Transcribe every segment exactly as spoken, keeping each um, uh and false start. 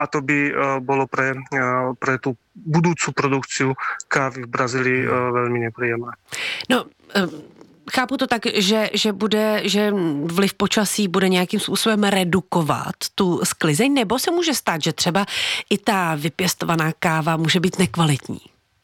a to by bolo pre, pre tú budúcu produkciu kávy v Brazílii veľmi nepríjemné. No, chápu to tak, že, že, bude, že vliv počasí bude nějakým způsobem redukovat tu sklizeň, nebo se může stát, že třeba i ta vypěstovaná káva může být nekvalitní?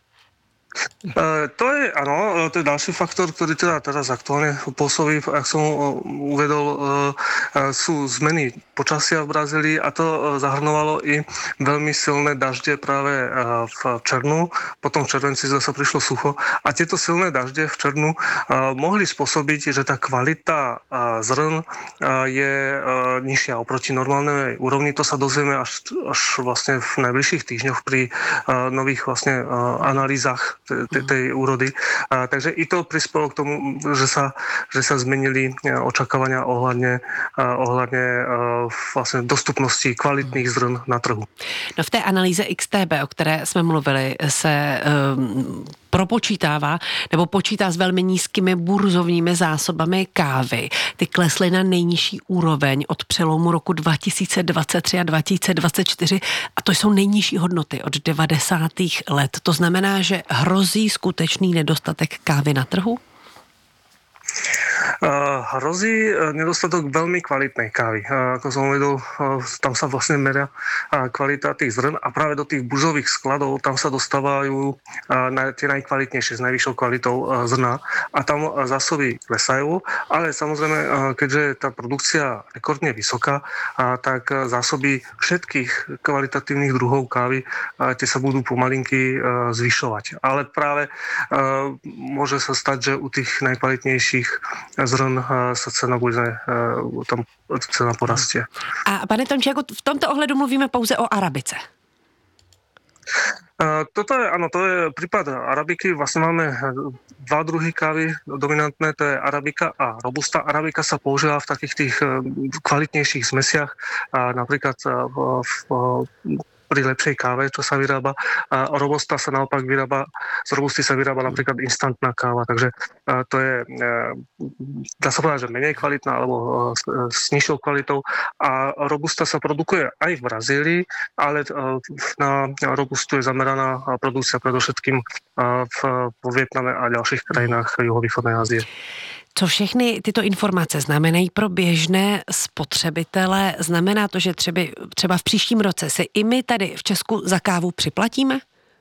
E, to je, áno, to je ďalší faktor, ktorý teda teraz aktuálne pôsobí, ak som uvedol, e, sú zmeny počasia v Brazílii a to zahrnovalo i veľmi silné dažde práve v červnu, potom v červenci zase prišlo sucho a tieto silné dažde v červnu e, mohli spôsobiť, že tá kvalita zrn je nižšia oproti normálnej úrovni. To sa dozvieme až, až vlastne v najbližších týždňoch pri nových vlastne analýzach tej, tej úrody. A, takže i to prispelo k tomu, že sa, že sa zmenili očakávania ohľadne, ohľadne vlastne dostupnosti kvalitných zrn na trhu. No v té analýze X T B, o které jsme mluvili, se um, propočítává nebo počítá s velmi nízkými burzovními zásobami kávy. Ty klesly na nejnižší úroveň od přelomu roku dva tisíce dvacet tři a dva tisíce dvacet čtyři a to jsou nejnižší hodnoty od devadesátých let. To znamená, že hrozí skutečný nedostatek kávy na trhu? Hrozí nedostatok veľmi kvalitnej kávy. Ako som uvedol, tam sa vlastne meria kvalita tých zrn a práve do tých burzových skladov tam sa dostávajú tie najkvalitnejšie s najvyššou kvalitou zrna a tam zásoby klesajú, ale samozrejme, keďže tá produkcia rekordne vysoká, tak zásoby všetkých kvalitatívnych druhov kávy tie sa budú pomalinky zvyšovať. Ale práve môže sa stať, že u tých najkvalitnejších zrn sa cena bude, tam cena porastie. A pane Tomčáku, v tomto ohledu mluvíme pouze o arabice. Toto je, áno, to je prípad arabiky. Vlastne máme dva druhy kávy dominantné, to je arabika a robusta. Arabika sa používa v takých tých kvalitnejších zmesiach, napríklad v, v pri lepšej káve, čo sa vyrába. A robusta sa naopak vyrába, z robusty sa vyrába napríklad instantná káva, takže to je, dá sa povedať, že menej kvalitná alebo s nižšou kvalitou. A robusta sa produkuje aj v Brazílii, ale na robustu je zameraná produkcia predovšetkým v, vo Vietname a ďalších krajinách juhovýchodnej Ázie. Co všechny tyto informace znamenají pro běžné spotřebitele? Znamená to, že třeba, třeba v příštím roce si i my tady v Česku za kávu připlatíme?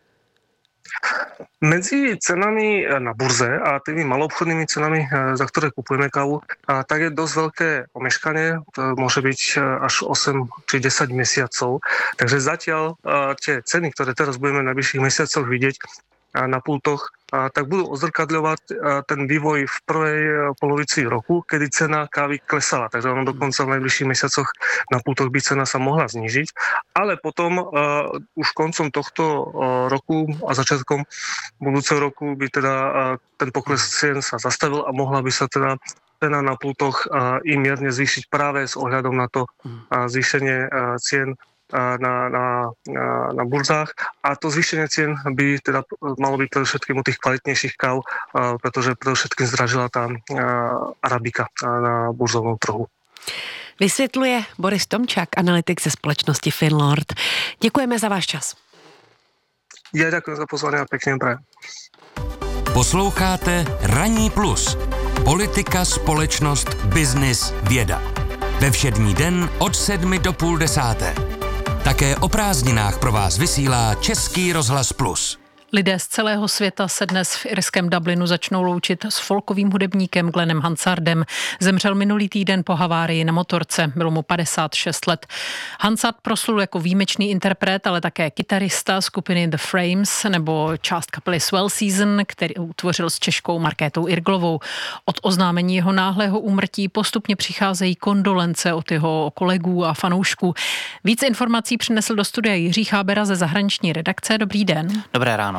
Medzi cenami na burze a tými maloobchodnými cenami, za ktoré kupujeme kávu, tak je dosť veľké omeškanie. To môže byť až osem či desať mesiacov. Takže zatiaľ tie ceny, ktoré teraz budeme v najbližších mesiacoch vidieť na pultoch, tak budú odzrkadľovať ten vývoj v prvej polovici roku, kedy cena kávy klesala. Takže ono dokonca v najbližších mesiacoch na pultoch by cena sa mohla znížiť. Ale potom uh, už koncom tohto uh, roku a začiatkom budúceho roku by teda uh, ten pokles cien sa zastavil a mohla by sa teda cena na pultoch uh, i mierne zvýšiť práve s ohľadom na to uh, zvýšenie uh, cien Na, na, na, na burzách a to zvýšenie cien by teda malo byť predovšetkým u tých kvalitnejších káv, pretože predovšetkým zdražila tá arabika na burzovom trhu. Vysvětluje Boris Tomčák, analytik ze společnosti Finlord. Děkujeme za váš čas. Ja ďakujem za pozvanie a pekne prajem. Posloucháte Ranní plus. Politika, společnost, biznis, věda. Ve všední den od sedmi do půl desáté. Také o prázdninách pro vás vysílá Český rozhlas Plus. Lidé z celého světa se dnes v irském Dublinu začnou loučit s folkovým hudebníkem Glennem Hansardem. Zemřel minulý týden po havárii na motorce, bylo mu padesát šest let. Hansard proslul jako výjimečný interpret, ale také kytarista skupiny The Frames nebo část kapely Swell Season, který utvořil s Češkou Markétou Irglovou. Od oznámení jeho náhlého úmrtí postupně přicházejí kondolence od jeho kolegů a fanoušků. Více informací přinesl do studia Jiří Chábera ze zahraniční redakce. Dobrý den. Dobré ráno.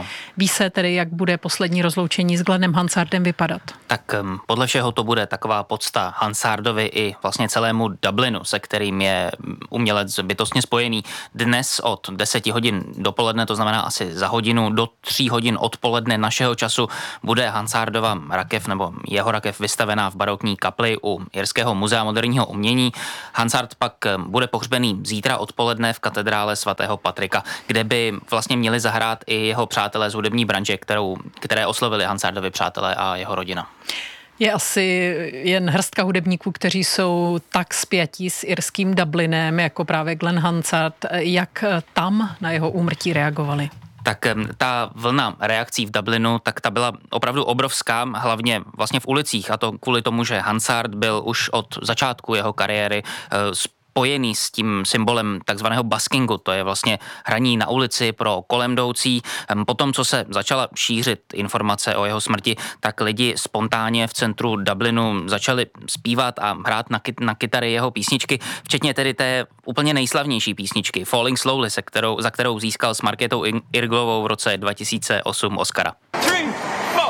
Ví se tedy, jak bude poslední rozloučení s Glennem Hansardem vypadat? Tak podle všeho to bude taková pocta Hansardovi i vlastně celému Dublinu, se kterým je umělec bytostně spojený. Dnes od deseti hodin dopoledne, to znamená asi za hodinu do tří hodin odpoledne našeho času, bude Hansardova rakev nebo jeho rakev vystavená v barokní kapli u Irského muzea moderního umění. Hansard pak bude pohřbený zítra odpoledne v katedrále svatého Patrika, kde by vlastně měli zahrát i jeho přátelé z hudební branže, kterou, které oslovili Hansardovi přátelé a jeho rodina. Je asi jen hrstka hudebníků, kteří jsou tak spjatí s irským Dublinem, jako právě Glenn Hansard. Jak tam na jeho úmrtí reagovali? Tak ta vlna reakcí v Dublinu, tak ta byla opravdu obrovská, hlavně vlastně v ulicích, a to kvůli tomu, že Hansard byl už od začátku jeho kariéry spojený s tím symbolem takzvaného buskingu, to je vlastně hraní na ulici pro kolem jdoucí. Potom, co se začala šířit informace o jeho smrti, tak lidi spontánně v centru Dublinu začali zpívat a hrát na, kyt- na kytary jeho písničky, včetně tedy té úplně nejslavnější písničky Falling Slowly, se kterou, za kterou získal s Markétou Irglovou v roce dva tisíce osm Oscara. Three, four.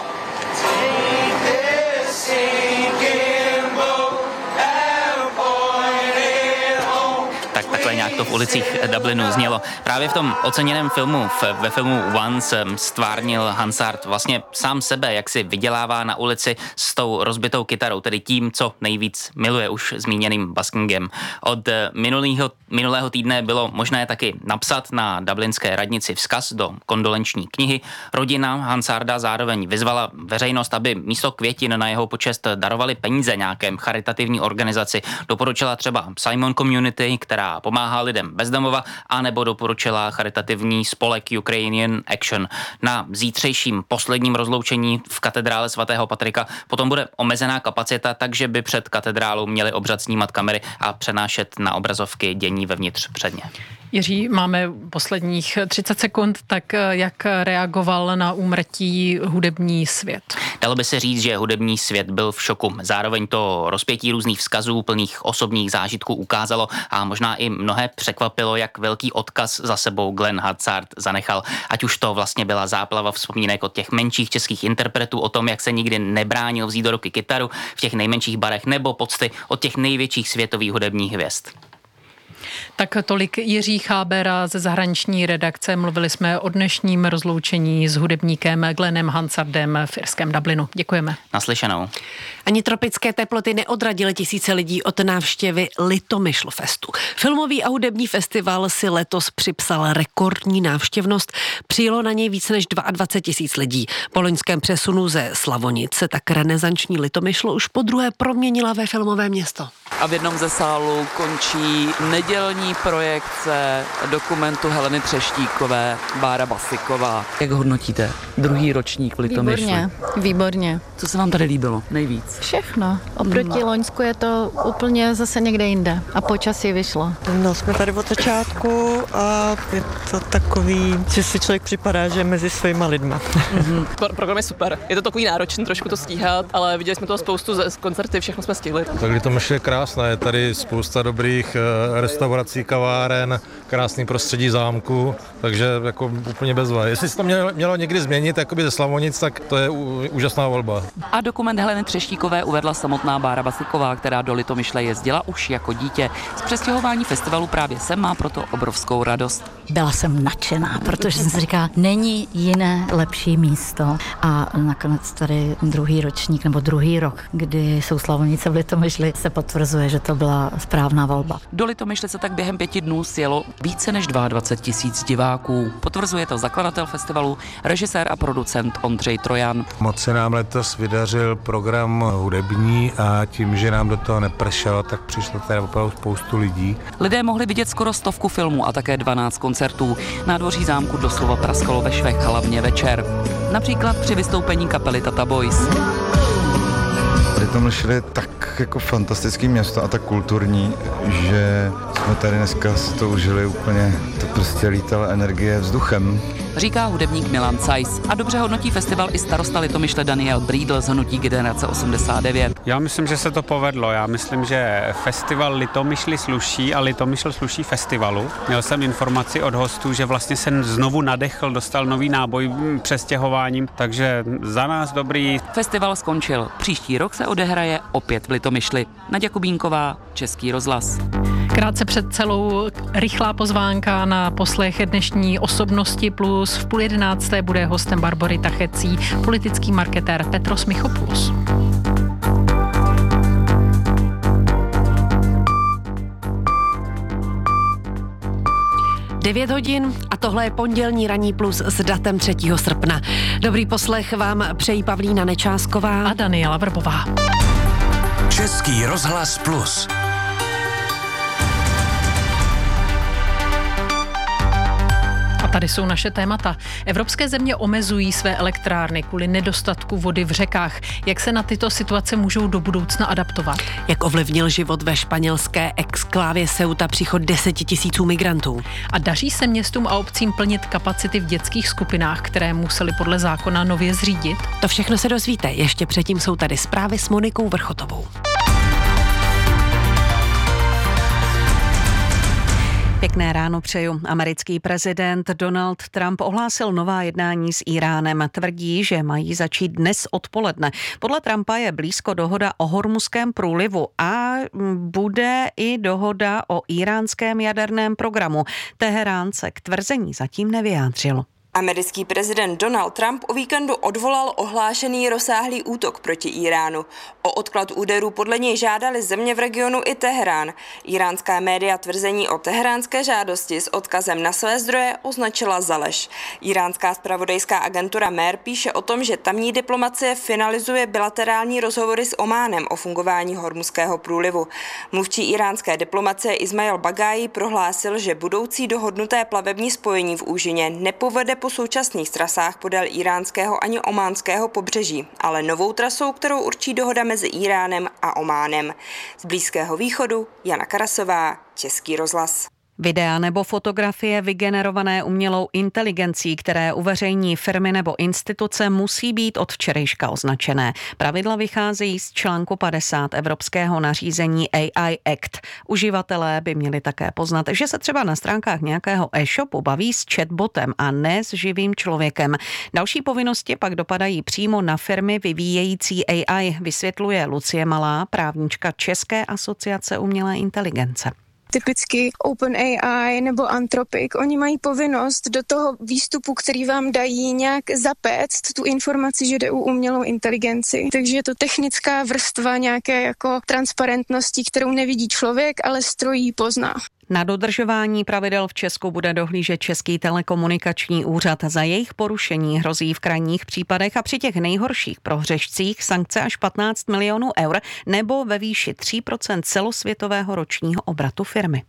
Takhle nějak to v ulicích Dublinu znělo. Právě v tom oceněném filmu, ve filmu Once, stvárnil Hansard vlastně sám sebe, jak si vydělává na ulici s tou rozbitou kytarou, tedy tím, co nejvíc miluje, už zmíněným buskingem. Od minulého, minulého týdne bylo možné taky napsat na dublinské radnici vzkaz do kondolenční knihy. Rodina Hansarda zároveň vyzvala veřejnost, aby místo květin na jeho počest darovali peníze nějaké charitativní organizaci. Doporučila třeba Simon Community, která pomáhá lidem bez domova, anebo doporučila charitativní spolek Ukrainian Action. Na zítřejším posledním rozloučení v katedrále svatého Patrika potom bude omezená kapacita, takže by před katedrálou měli obřad snímat kamery a přenášet na obrazovky dění vevnitř předně. Jiří, máme posledních třicet sekund, tak jak reagoval na úmrtí hudební svět? Dalo by se říct, že hudební svět byl v šoku. Zároveň to rozpětí různých vzkazů plných osobních zážitků ukázalo a možná i mnohé překvapilo, jak velký odkaz za sebou Glenn Hansard zanechal. Ať už to vlastně byla záplava vzpomínek od těch menších českých interpretů o tom, jak se nikdy nebránil vzít do ruky kytaru v těch nejmenších barech, nebo pocty od těch největších světových hudebních hvězd. Tak tolik Jiří Chábera ze zahraniční redakce. Mluvili jsme o dnešním rozloučení s hudebníkem Glennem Hansardem v irském Dublinu. Děkujeme. Naslyšenou. Ani tropické teploty neodradily tisíce lidí od návštěvy Litomyšlfestu. Filmový a hudební festival si letos připsal rekordní návštěvnost. Přijelo na něj více než dvacet dva tisíc lidí. Po loňském přesunu ze Slavonic se tak renesanční Litomyšl už podruhé proměnila ve filmové město. A v jednom ze sálů končí nedělní projekce dokumentu Heleny Třeštíkové, Bára Basiková. Jak hodnotíte druhý ročník v Litomyšli? Výborně, výborně. Co se vám tady líbilo nejvíc? Všechno. Oproti no. Loňsku je to úplně zase někde jinde a počasí vyšlo. No, jsme tady od začátku a je to takový, že si člověk připadá, že je mezi svýma lidma. Mm-hmm. Program je super. Je to takový náročný trošku to stíhat, ale viděli jsme toho spoustu z koncerty, všechno jsme stihli. Tak Litomyšl je krásná, je tady spousta dobrých restaurací, kaváren, krásný prostředí zámku, takže jako úplně bezva. Jestli se to mělo, mělo někdy změnit jakoby ze Slavonic, tak to je ú, úžasná volba. A dokument Heleny Třeštíkové uvedla samotná Bára Basiková, která do Litomyšle jezdila už jako dítě. Z přestěhování festivalu právě sem má proto obrovskou radost. Byla jsem nadšená, protože jsem si říkala, není jiné lepší místo. A nakonec tady druhý ročník nebo druhý rok, kdy jsou Slavonice v Litomyšli, se potvrzuje, že to byla správná volba. Do Litomyšle se tak během pěti dnů sjelo více než dvacet dva tisíc diváků. Potvrzuje to zakladatel festivalu, režisér a producent Ondřej Trojan. Moc se nám letos vydařil program hudební a tím, že nám do toho nepršelo, tak přišlo tady opravdu spoustu lidí. Lidé mohli vidět skoro stovku filmů a také dvanáct koncertů. Nádvoří zámku doslova praskalo ve švech, hlavně večer. Například při vystoupení kapely Tata Boys. Litomyšl je tak jako fantastický město a tak kulturní, že jsme tady dneska si to užili úplně, to prostě lítala energie vzduchem. Říká hudebník Milan Cajs a dobře hodnotí festival i starosta Litomyšle Daniel Brídl z hnutí Generace osmdesát devět. Já myslím, že se to povedlo. Já myslím, že festival Litomyšli sluší a Litomyšl sluší festivalu. Měl jsem informaci od hostů, že vlastně jsem znovu nadechl, dostal nový náboj přestěhováním, takže za nás dobrý. Festival skončil. Příští rok se odehraje opět v Litomyšli. Naďa Kubínková, Český rozhlas. Krátce před celou rychlá pozvánka na poslech dnešní Osobnosti plus. V půl jedenácté bude hostem Barbory Tachecí politický marketér Petros Michopoulos. devět hodin a tohle je pondělní ranní plus s datem třetího srpna. Dobrý poslech vám přejí Pavlína Nečásková a Daniela Vrbová. Český rozhlas plus. A tady jsou naše témata. Evropské země omezují své elektrárny kvůli nedostatku vody v řekách. Jak se na tyto situace můžou do budoucna adaptovat? Jak ovlivnil život ve španělské exklávě Ceuta příchod desetitisíců migrantů? A daří se městům a obcím plnit kapacity v dětských skupinách, které museli podle zákona nově zřídit? To všechno se dozvíte. Ještě předtím jsou tady zprávy s Monikou Vrchotovou. Pěkné ráno přeju. Americký prezident Donald Trump ohlásil nová jednání s Íránem. Tvrdí, že mají začít dnes odpoledne. Podle Trumpa je blízko dohoda o Hormuzském průlivu a bude i dohoda o íránském jaderném programu. Teherán se k tvrzení zatím nevyjádřil. Americký prezident Donald Trump o víkendu odvolal ohlášený rozsáhlý útok proti Íránu. O odklad úderů podle něj žádali země v regionu i Teherán. Íránská média tvrzení o teheránské žádosti s odkazem na své zdroje označila za lež. Íránská zpravodajská agentura Mer píše o tom, že tamní diplomacie finalizuje bilaterální rozhovory s Ománem o fungování Hormuzského průlivu. Mluvčí íránské diplomacie Ismail Bagájí prohlásil, že budoucí dohodnuté plavební spojení v úžině nepovede po současných trasách podél iránského ani ománského pobřeží, ale novou trasou, kterou určí dohoda mezi Íránem a Ománem. Z Blízkého východu Jana Karasová, Český rozhlas. Videa nebo fotografie vygenerované umělou inteligencí, které uveřejní firmy nebo instituce, musí být od včerejška označené. Pravidla vycházejí z článku padesát evropského nařízení A I Act. Uživatelé by měli také poznat, že se třeba na stránkách nějakého e-shopu baví s chatbotem a ne s živým člověkem. Další povinnosti pak dopadají přímo na firmy vyvíjející A I, vysvětluje Lucie Malá, právnička České asociace umělé inteligence. Typicky OpenAI nebo Anthropic, oni mají povinnost do toho výstupu, který vám dají, nějak zapéct tu informaci, že jde o umělou inteligenci. Takže je to technická vrstva nějaké jako transparentnosti, kterou nevidí člověk, ale stroj ji pozná. Na dodržování pravidel v Česku bude dohlížet Český telekomunikační úřad. Za jejich porušení hrozí v krajních případech a při těch nejhorších prohřešcích sankce až patnáct milionů eur nebo ve výši tři procenta celosvětového ročního obratu firmy.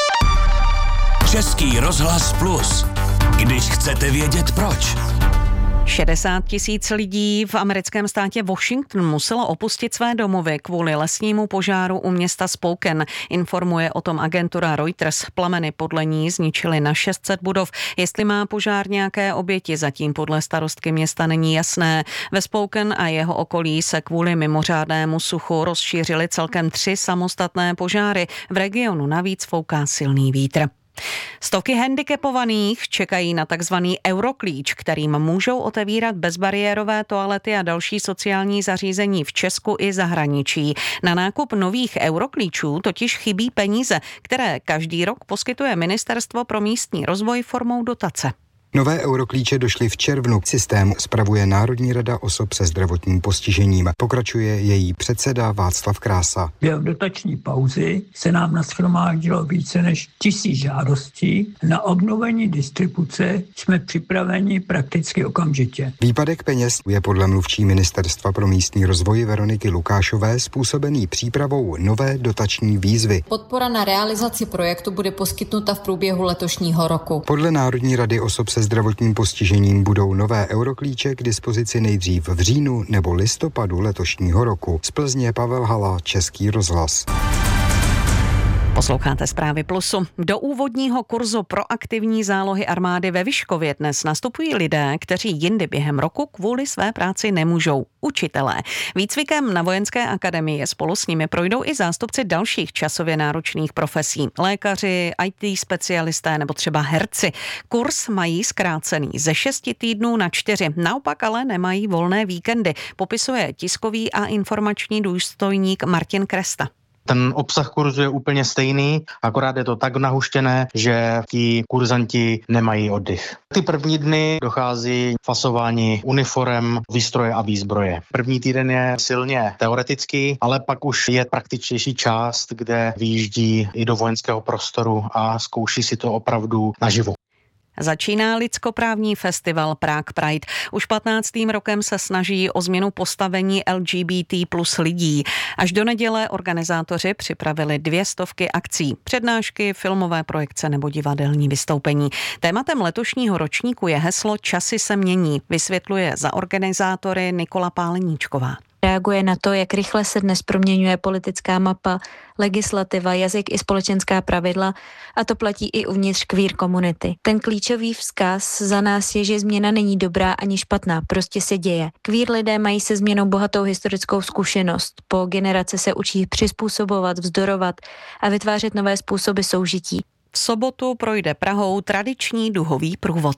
Český rozhlas plus. Když chcete vědět proč. šedesát tisíc lidí v americkém státě Washington muselo opustit své domovy kvůli lesnímu požáru u města Spokane. Informuje o tom agentura Reuters. Plameny podle ní zničily na šest set budov. Jestli má požár nějaké oběti, zatím podle starostky města není jasné. Ve Spokane a jeho okolí se kvůli mimořádnému suchu rozšířily celkem tři samostatné požáry. V regionu navíc fouká silný vítr. Stovky handicapovaných čekají na takzvaný euroklíč, kterým můžou otevírat bezbariérové toalety a další sociální zařízení v Česku i zahraničí. Na nákup nových euroklíčů totiž chybí peníze, které každý rok poskytuje Ministerstvo pro místní rozvoj formou dotace. Nové euroklíče došly v červnu. Systém spravuje Národní rada osob se zdravotním postižením. Pokračuje její předseda Václav Krása. Během dotační pauzy se nám nashromáždilo více než tisíc žádostí. Na obnovení distribuce jsme připraveni prakticky okamžitě. Výpadek peněz je podle mluvčí Ministerstva pro místní rozvoj Veroniky Lukášové způsobený přípravou nové dotační výzvy. Podpora na realizaci projektu bude poskytnuta v průběhu letošního roku. Podle Národní rady osob se zdravotním postižením budou nové euroklíče k dispozici nejdřív v říjnu nebo listopadu letošního roku. Z Plzně Pavel Hala, Český rozhlas. Posloucháte Zprávy Plusu. Do úvodního kurzu pro aktivní zálohy armády ve Vyškově dnes nastupují lidé, kteří jindy během roku kvůli své práci nemůžou. Učitelé. Výcvikem na Vojenské akademii spolu s nimi projdou i zástupci dalších časově náročných profesí. Lékaři, í té specialisté nebo třeba herci. Kurz mají zkrácený ze šesti týdnů na čtyři. Naopak ale nemají volné víkendy. Popisuje tiskový a informační důstojník Martin Kresta. Ten obsah kurzu je úplně stejný, akorát je to tak nahuštěné, že ti kurzanti nemají oddych. Ty první dny dochází fasování uniforem, výstroje a výzbroje. První týden je silně teoretický, ale pak už je praktičtější část, kde vyjíždí i do vojenského prostoru a zkouší si to opravdu naživo. Začíná lidskoprávní festival Prague Pride. Už patnáctým rokem se snaží o změnu postavení L G B T plus lidí. Až do neděle organizátoři připravili dvě stovky akcí, přednášky, filmové projekce nebo divadelní vystoupení. Tématem letošního ročníku je heslo Časy se mění, vysvětluje za organizátory Nikola Páleníčková. Reaguje na to, jak rychle se dnes proměňuje politická mapa, legislativa, jazyk i společenská pravidla, a to platí i uvnitř queer komunity. Ten klíčový vzkaz za nás je, že změna není dobrá ani špatná, prostě se děje. Queer lidé mají se změnou bohatou historickou zkušenost. Po generace se učí přizpůsobovat, vzdorovat a vytvářet nové způsoby soužití. V sobotu projde Prahou tradiční duhový průvod.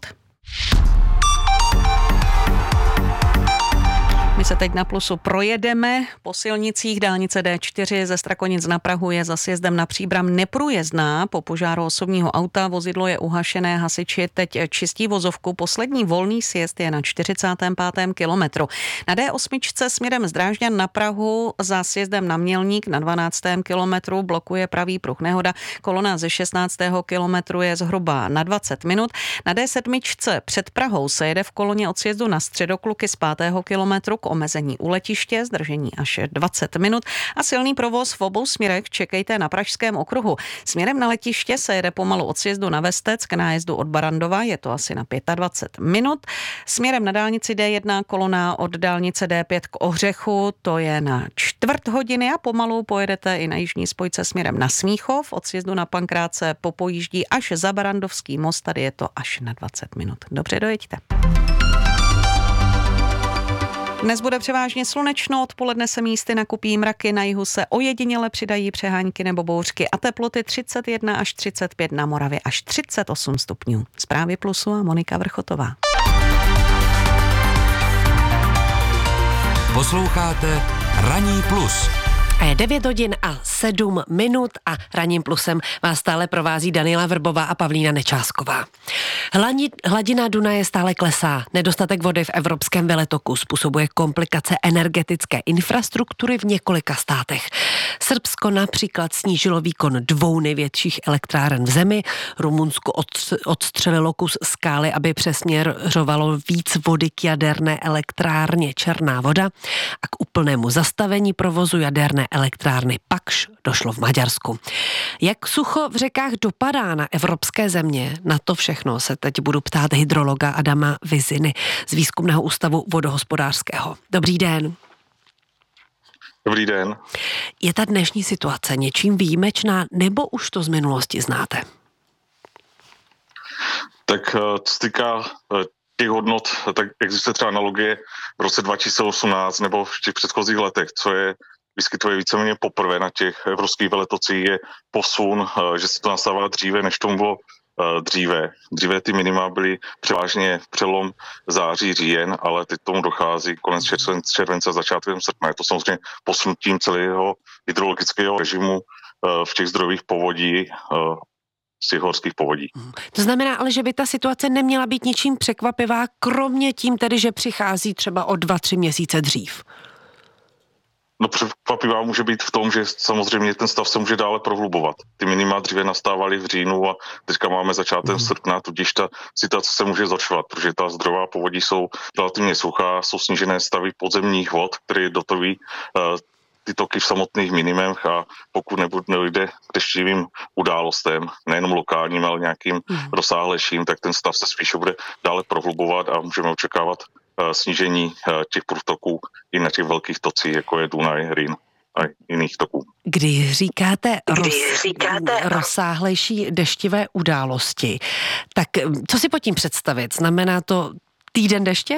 My se teď na Plusu projedeme po silnicích. Dálnice D čtyři ze Strakonic na Prahu je za sjezdem na Příbram neprůjezdná. Po požáru osobního auta vozidlo je uhašené, hasiči teď čistí vozovku. Poslední volný sjezd je na čtyřicátém pátém kilometru. Na D osm směrem z Drážďan na Prahu za sjezdem na Mělník na dvanáctém kilometru blokuje pravý pruh nehoda. Kolona ze šestnáctého kilometru je zhruba na dvacet minut. Na D sedm před Prahou se jede v koloně od sjezdu na Středokluky z pátého kilometru k omezení u letiště, zdržení až dvacet minut a silný provoz v obou směrech čekejte na Pražském okruhu. Směrem na letiště se jede pomalu od sjezdu na Vestec k nájezdu od Barandova, je to asi na dvacet pět minut. Směrem na dálnici D jedna kolona od dálnice D pět k Ohřechu, to je na čtvrt hodiny a pomalu pojedete i na jižní spojce směrem na Smíchov. Od sjezdu na Pankráce popojíždí až za Barandovský most, tady je to až na dvacet minut. Dobře, dojeďte. Dnes bude převážně slunečno, odpoledne se místy nakupí mraky, na jihu se ojediněle přidají přehánky nebo bouřky a teploty třicet jedna až třicet pět, na Moravě až třicet osm stupňů. Zprávy Plusu a Monika Vrchotová. Posloucháte Ranní plus. A je devět hodin a sedm minut a Ranním plusem vás stále provází Daniela Vrbová a Pavlína Nečásková. Hladi, hladina Dunaje stále klesá. Nedostatek vody v evropském veletoku způsobuje komplikace energetické infrastruktury v několika státech. Srbsko například snížilo výkon dvou největších elektráren v zemi. Rumunsko odstřelilo kus skály, aby přesměřovalo víc vody k jaderné elektrárně Černá voda a k úplnému zastavení provozu jaderné elektrárny Pakš došlo v Maďarsku. Jak sucho v řekách dopadá na evropské země? Na to všechno se teď budu ptát hydrologa Adama Viziny z Výzkumného ústavu vodohospodářského. Dobrý den. Dobrý den. Je ta dnešní situace něčím výjimečná, nebo už to z minulosti znáte? Tak co se týká těch hodnot, tak existuje třeba analogie v roce dva tisíce osmnáct nebo v těch předchozích letech, co je vyskytuje víceméně poprvé na těch evropských veletocích, je posun, že se to nastává dříve, než tomu bylo dříve. Dříve ty minima byly převážně přelom září, říjen, ale teď tomu dochází konec července a začátkem srpna. Je to samozřejmě posunutím celého hydrologického režimu v těch zdrojových povodí, z těch horských povodí. To znamená ale, že by ta situace neměla být ničím překvapivá, kromě tím tedy, že přichází třeba o dva, tři měsíce dřív. No překvapivá může být v tom, že samozřejmě ten stav se může dále prohlubovat. Ty minima dříve nastávaly v říjnu a teďka máme začátek srpna, tudíž ta situace se může zhoršovat, protože ta zdrojová povodí jsou relativně suchá, jsou snížené stavy podzemních vod, které dotoví uh, ty toky v samotných minimech a pokud nedojde k deštivým událostem, nejenom lokálním, ale nějakým mm. rozsáhlejším, tak ten stav se spíše bude dále prohlubovat a můžeme očekávat uh, snížení uh, těch průtoků i na těch velkých tocích, jako je Dunaj, Rýn. a jiných toků. Když říkáte, roz, Když říkáte rozsáhlejší deštivé události, tak co si pod tím představit? Znamená to týden deště?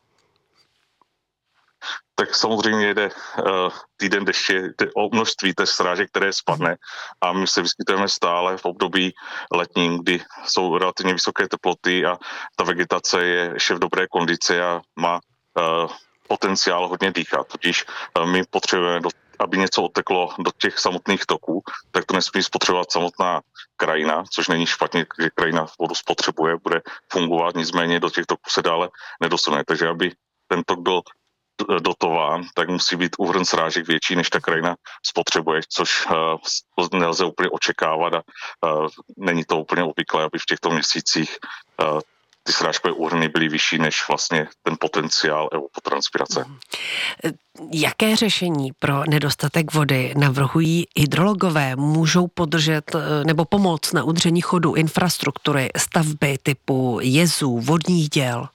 Tak samozřejmě jde uh, týden deště, jde o množství té srážek, které spadne a my se vyskytujeme stále v období letním, kdy jsou relativně vysoké teploty a ta vegetace je ještě v dobré kondici a má uh, potenciál hodně dýchat. Tudíž uh, my potřebujeme, do, aby něco oteklo do těch samotných toků, tak to nesmí spotřebovat samotná krajina, což není špatně, že krajina vodu spotřebuje, bude fungovat, nicméně do těch toků se dále nedostane. Takže aby ten tok byl dotován, tak musí být úhrn srážek větší, než ta krajina spotřebuje, což uh, nelze úplně očekávat a uh, není to úplně obvyklé, aby v těchto měsících uh, ty srážkové úhrny byly vyšší než vlastně ten potenciál evapotranspirace. Jaké řešení pro nedostatek vody navrhují hydrologové? Můžou podržet nebo pomoct na udržení chodu infrastruktury, stavby typu jezů, vodních děl?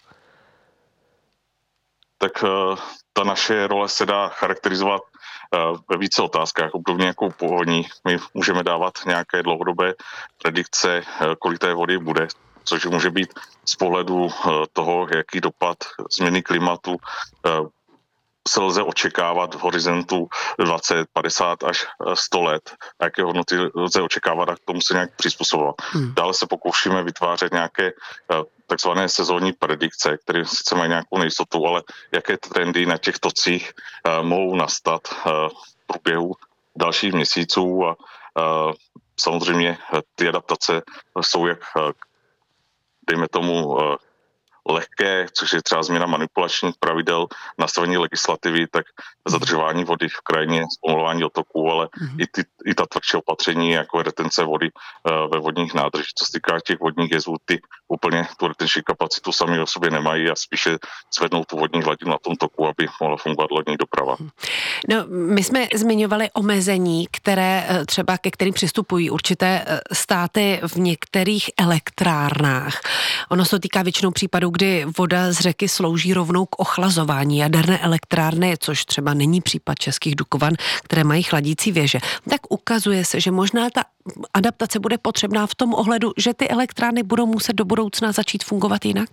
Tak uh, ta naše role se dá charakterizovat uh, ve více otázkách. Obdobně jako povodní, my můžeme dávat nějaké dlouhodobé predikce, uh, kolik té vody bude, což může být z pohledu uh, toho, jaký dopad změny klimatu uh, se lze očekávat v horizontu dvacet, padesát až sto let. A jaké hodnoty lze očekávat a k tomu se nějak přizpůsobovat. Hmm. Dále se pokoušíme vytvářet nějaké uh, takzvané sezónní predikce, které sice mají nějakou nejistotu, ale jaké trendy na těch tocích uh, mohou nastat uh, v průběhu dalších měsíců a uh, samozřejmě uh, ty adaptace jsou jak, uh, dejme tomu, uh, lehké, což je třeba změna manipulačních pravidel, nastavení legislativy, tak zadržování vody v krajině, zpomalování otoků, ale mm-hmm. i, ty, i ta tvrdší opatření, jako retence vody uh, ve vodních nádržích. Co se týká těch vodních jezů, ty úplně tu retenční kapacitu sami o sobě nemají a spíše zvednou tu vodní hladinu na tom toku, aby mohla fungovat lodní doprava. No, my jsme zmiňovali omezení, které třeba ke kterým přistupují určité státy v některých elektrárnách. Ono se to týká většinou případů, kdy voda z řeky slouží rovnou k ochlazování jaderné elektrárny, což třeba není případ českých Dukovan, které mají chladící věže. Tak ukazuje se, že možná ta adaptace bude potřebná v tom ohledu, že ty elektrárny budou muset do budoucna začít fungovat jinak?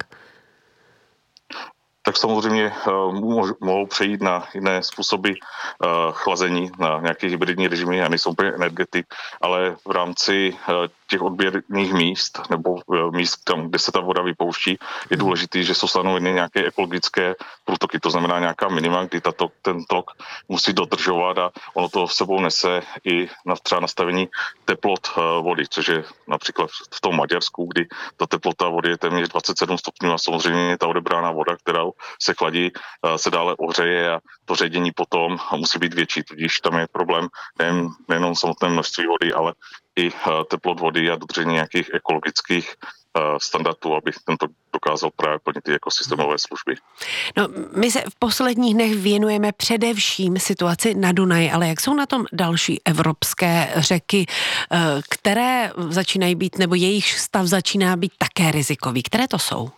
Tak samozřejmě uh, mohou přejít na jiné způsoby uh, chlazení, na nějaké hybridní režimy, já nejsou úplně energetik, ale v rámci uh, těch odběrných míst nebo uh, míst, tam, kde se ta voda vypouští, je důležité, že jsou stanoveny nějaké ekologické průtoky, to znamená nějaká minima, kdy tato, ten tok musí dodržovat a ono to v sebou nese i na třeba nastavení teplot uh, vody, což je například v tom Maďarsku, kdy ta teplota vody je téměř dvacet sedm stupňů a samozřejmě ta odebrána voda, která se chladí, se dále ohřeje a to ředění potom musí být větší, tudíž tam je problém nejen, nejenom samotné množství vody, ale i teplot vody a dodržení nějakých ekologických standardů, aby tento dokázal právě plnit ty ekosystémové služby. No, my se v posledních dnech věnujeme především situaci na Dunaji, ale jak jsou na tom další evropské řeky, které začínají být, nebo jejich stav začíná být také rizikový? Které to jsou?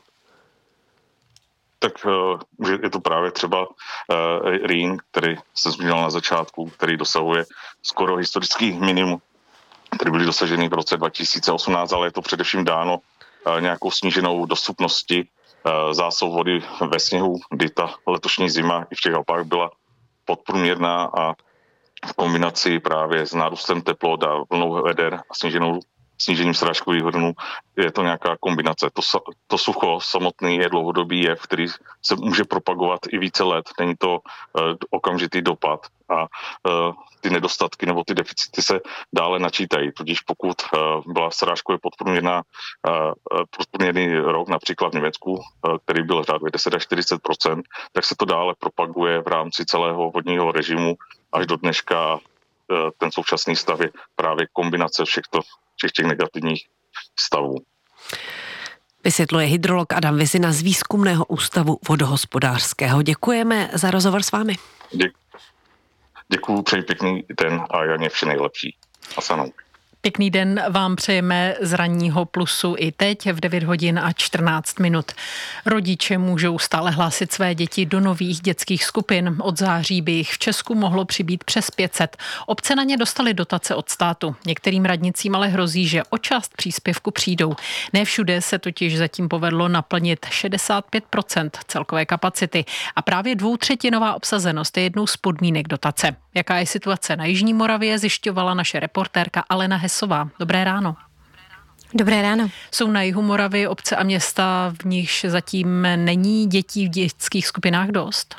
Tak uh, je to právě třeba uh, Rýn, který jsem zmínil na začátku, který dosahuje skoro historický minimum, který byly dosaženy v roce dva tisíce osmnáct, ale je to především dáno uh, nějakou sníženou dostupností uh, zásob vody ve sněhu, kdy ta letošní zima i v těch Alpách byla podprůměrná a v kombinaci právě s nárůstem teplot a vlnou veder a sníženou snížením srážkových hrnů, je to nějaká kombinace. To, to sucho samotný je dlouhodobý jev, který se může propagovat i více let. Není to uh, okamžitý dopad a uh, ty nedostatky nebo ty deficity se dále načítají. Tudíž pokud uh, byla srážkově podprůměrná uh, podprůměrný rok, například v Německu, uh, který byl řádově deset až čtyřicet procent, tak se to dále propaguje v rámci celého vodního režimu až do dneška. Uh, ten současný stav je právě kombinace všech to všech těch negativních stavů. Vysvětluje hydrolog Adam Vizina z Výzkumného ústavu vodohospodářského. Děkujeme za rozhovor s vámi. Děkuji, přeji pěkný den a Janě vše nejlepší. A sanou. Pěkný den vám přejeme z ranního Plusu i teď v devět hodin a čtrnáct minut. Rodiče můžou stále hlásit své děti do nových dětských skupin. Od září by jich v Česku mohlo přibýt přes pět set. Obce na ně dostaly dotace od státu. Některým radnicím ale hrozí, že o část příspěvku přijdou. Ne všude se totiž zatím povedlo naplnit šedesát pět procent celkové kapacity. A právě dvoutřetinová obsazenost je jednou z podmínek dotace. Jaká je situace na Jižní Moravě, zjišťovala naše reportérka Alena Hesová. Dobré ráno. Dobré ráno. Jsou na jihu Moravy obce a města, v nichž zatím není dětí v dětských skupinách dost?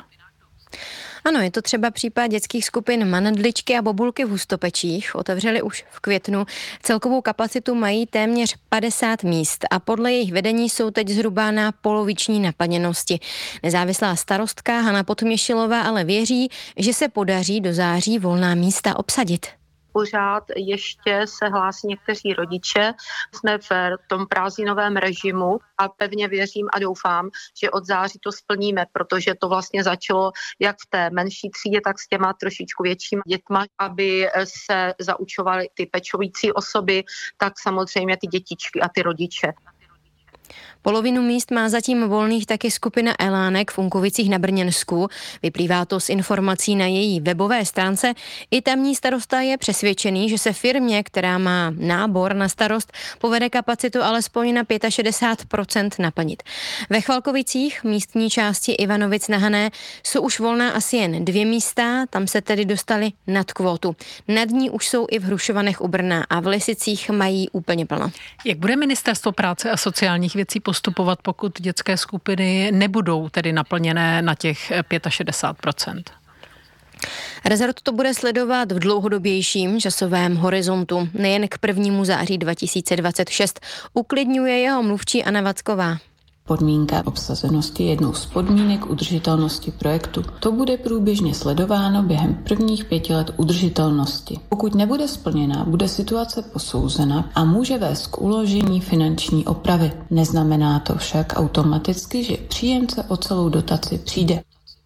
Ano, je to třeba případ dětských skupin Manadličky a Bobulky v Hustopečích. Otevřeli už v květnu. Celkovou kapacitu mají téměř padesát míst a podle jejich vedení jsou teď zhruba na poloviční naplněnosti. Nezávislá starostka Hana Podměšilová ale věří, že se podaří do září volná místa obsadit. Pořád ještě se hlásí někteří rodiče. Jsme v tom prázdninovém režimu a pevně věřím a doufám, že od září to splníme, protože to vlastně začalo jak v té menší třídě, tak s těma trošičku většíma dětma, aby se zaučovaly ty pečující osoby, tak samozřejmě ty dětičky a ty rodiče. Polovinu míst má zatím volných taky skupina Elánek v Unkovicích na Brněnsku. Vyplývá to z informací na její webové stránce. I tamní starosta je přesvědčený, že se firmě, která má nábor na starost, povede kapacitu alespoň na šedesát pět procent naplnit. Ve Chvalkovicích, místní části Ivanovic na Hané, jsou už volná asi jen dvě místa, tam se tedy dostali nad kvótu. Nad ní už jsou i v Hrušovanech u Brna a v Lisicích mají úplně plno. Jak bude Ministerstvo práce a sociálních věcí postupovat, pokud dětské skupiny nebudou tedy naplněné na těch šedesát pět procent? Rezort to bude sledovat v dlouhodobějším časovém horizontu, nejen k prvnímu září dva tisíce dvacet šest, uklidňuje jeho mluvčí Anna Vacková. Podmínka obsazenosti je jednou z podmínek udržitelnosti projektu. To bude průběžně sledováno během prvních pěti let udržitelnosti. Pokud nebude splněna, bude situace posouzena a může vést k uložení finanční opravy. Neznamená to však automaticky, že příjemce o celou dotaci přijde.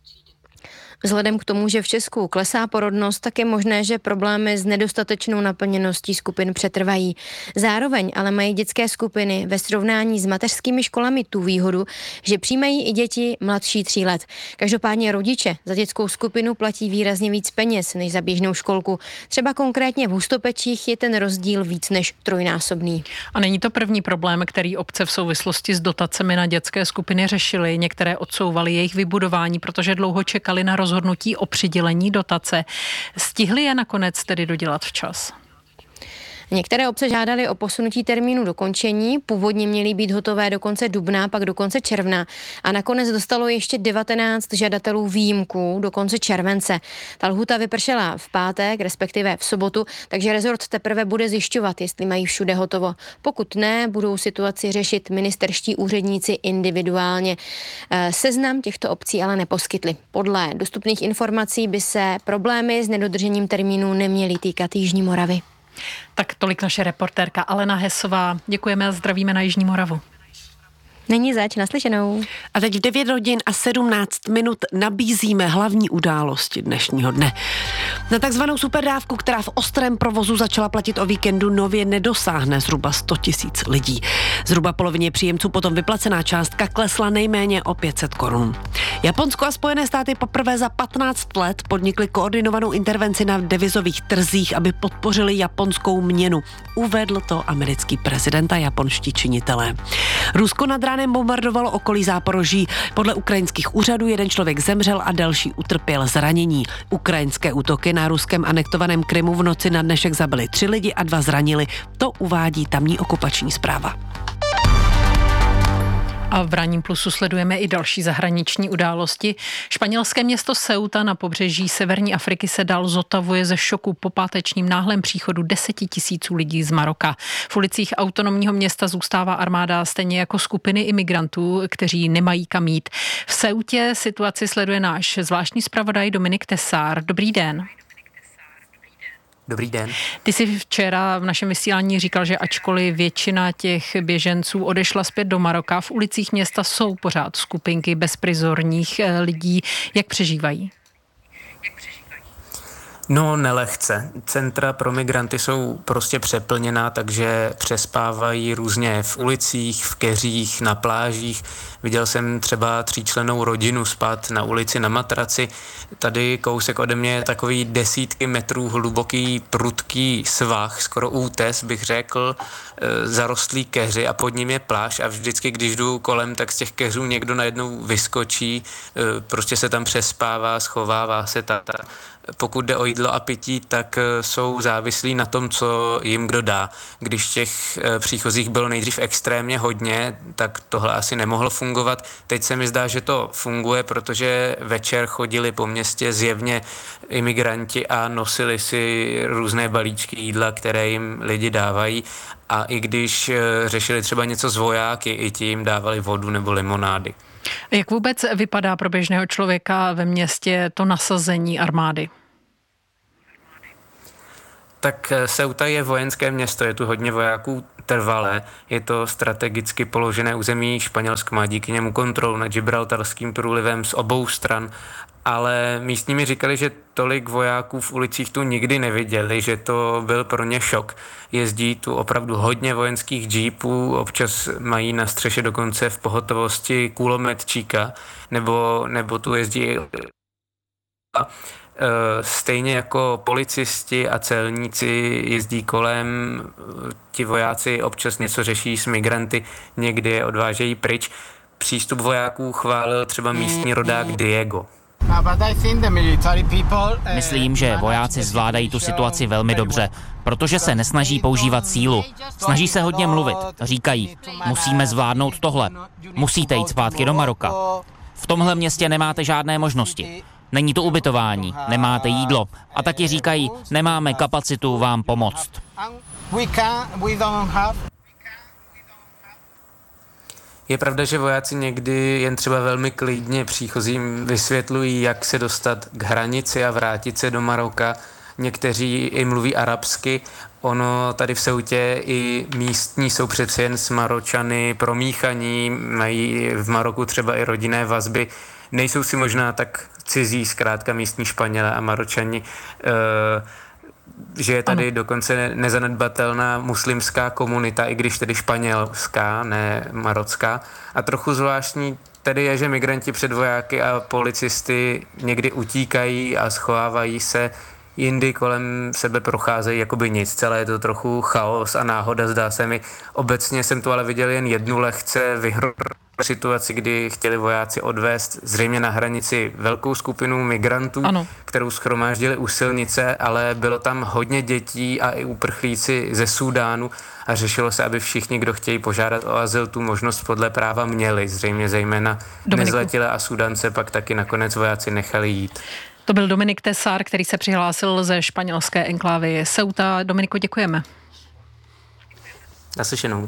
Vzhledem k tomu, že v Česku klesá porodnost, tak je možné, že problémy s nedostatečnou naplněností skupin přetrvají. Zároveň ale mají dětské skupiny ve srovnání s mateřskými školami tu výhodu, že přijímají i děti mladší tří let. Každopádně rodiče za dětskou skupinu platí výrazně víc peněz než za běžnou školku. Třeba konkrétně v Hustopečích je ten rozdíl víc než trojnásobný. A není to první problém, který obce v souvislosti s dotacemi na dětské skupiny řešily. Některé odsouvaly jejich vybudování, protože dlouho čekali na rozhodnutí rozhodnutí o přidělení dotace. Stihli je nakonec tedy dodělat včas? Některé obce žádaly o posunutí termínu dokončení, původně měly být hotové do konce dubna, pak do konce června a nakonec dostalo ještě devatenáct žadatelů výjimku do konce července. Ta lhůta vypršela v pátek, respektive v sobotu, takže rezort teprve bude zjišťovat, jestli mají všude hotovo. Pokud ne, budou situaci řešit ministerští úředníci individuálně. Seznam těchto obcí ale neposkytli. Podle dostupných informací by se problémy s nedodržením termínu neměly týkat Jižní Moravy. Tak tolik naše reportérka Alena Hesová. Děkujeme a zdravíme na Jižní Moravu. Není zač, naslyšenou. A teď v devět hodin a sedmnáct minut nabízíme hlavní události dnešního dne. Na takzvanou superdávku, která v ostrém provozu začala platit o víkendu, nově nedosáhne zhruba sto tisíc lidí. Zhruba polovině příjemců potom vyplacená částka klesla nejméně o pět set korun. Japonsko a Spojené státy poprvé za patnáct let podnikly koordinovanou intervenci na devizových trzích, aby podpořili japonskou měnu. Uvedl to americký prezident a japonští činitelé. Rusko nad ránem bombardovalo okolí Záporoží. Podle ukrajinských úřadů jeden člověk zemřel a další utrpěl zranění. Ukrajinské útoky na ruském anektovaném Krymu v noci na dnešek zabili tři lidi a dva zranili. To uvádí tamní okupační správa. A v Ranním Plusu sledujeme i další zahraniční události. Španělské město Ceuta na pobřeží severní Afriky se dál zotavuje ze šoku po pátečním náhlém příchodu deseti tisíců lidí z Maroka. V ulicích autonomního města zůstává armáda, stejně jako skupiny imigrantů, kteří nemají kam jít. V Ceutě situaci sleduje náš zvláštní zpravodaj Dominik Tesár. Dobrý den. Dobrý den. Ty jsi včera v našem vysílání říkal, že ačkoliv většina těch běženců odešla zpět do Maroka, v ulicích města jsou pořád skupinky bezprizorních lidí. Jak přežívají? No, nelehce. Centra pro migranty jsou prostě přeplněná, takže přespávají různě v ulicích, v keřích, na plážích. Viděl jsem třeba tříčlennou rodinu spát na ulici na matraci. Tady kousek ode mě je takový desítky metrů hluboký prudký svah, skoro útes bych řekl, zarostlý keři a pod ním je pláž a vždycky, když jdu kolem, tak z těch keřů někdo najednou vyskočí, prostě se tam přespává, schovává se ta, ta. Pokud jde o jídlo a pití, tak jsou závislí na tom, co jim kdo dá. Když těch příchozích bylo nejdřív extrémně hodně, tak tohle asi nemohlo fungovat. Teď se mi zdá, že to funguje, protože večer chodili po městě zjevně imigranti a nosili si různé balíčky jídla, které jim lidi dávají. A i když řešili třeba něco s vojáky, i ti jim dávali vodu nebo limonády. Jak vůbec vypadá pro běžného člověka ve městě to nasazení armády? Tak Ceuta je vojenské město, je tu hodně vojáků trvalé, je to strategicky položené území, Španělsko má díky němu kontrolu nad Gibraltarským průlivem z obou stran, ale místní mi říkali, že tolik vojáků v ulicích tu nikdy neviděli, že to byl pro ně šok. Jezdí tu opravdu hodně vojenských džípů, občas mají na střeše dokonce v pohotovosti kulometčíka, nebo, nebo tu jezdí stejně jako policisti a celníci jezdí kolem, ti vojáci občas něco řeší s migranty, někdy je odvážejí pryč. Přístup vojáků chválil třeba místní rodák Diego. Myslím, že vojáci zvládají tu situaci velmi dobře, protože se nesnaží používat sílu. Snaží se hodně mluvit. Říkají, musíme zvládnout tohle. Musíte jít zpátky do Maroka. V tomhle městě nemáte žádné možnosti. Není to ubytování, nemáte jídlo. A taky říkají, nemáme kapacitu vám pomoct. Je pravda, že vojáci někdy jen třeba velmi klidně příchozím vysvětlují, jak se dostat k hranici a vrátit se do Maroka. Někteří i mluví arabsky. Ono tady v Ceutě i místní jsou přece jen s Maročany promíchaní, mají v Maroku třeba i rodinné vazby. Nejsou si možná tak cizí, zkrátka místní Španělé a Maročani, že je tady ano. dokonce nezanedbatelná muslimská komunita, i když tedy španělská, ne marocká. A trochu zvláštní tedy je, že migranti před vojáky a policisty někdy utíkají a schovávají se, jindy kolem sebe procházejí jakoby nic. Celé je to trochu chaos a náhoda, zdá se mi. Obecně jsem tu ale viděl jen jednu lehce vyhroženou situaci, kdy chtěli vojáci odvést zřejmě na hranici velkou skupinu migrantů, ano. kterou shromáždili u silnice, ale bylo tam hodně dětí a i uprchlíci ze Súdánu a řešilo se, aby všichni, kdo chtějí požádat o azyl, tu možnost podle práva měli. Zřejmě zejména Dominiku. Nezletilé a Súdance pak taky nakonec vojáci nechali jít. To byl Dominik Tesár, který se přihlásil ze španělské enklávy Ceuta. Dominiku, děkujeme. Naslyšenou.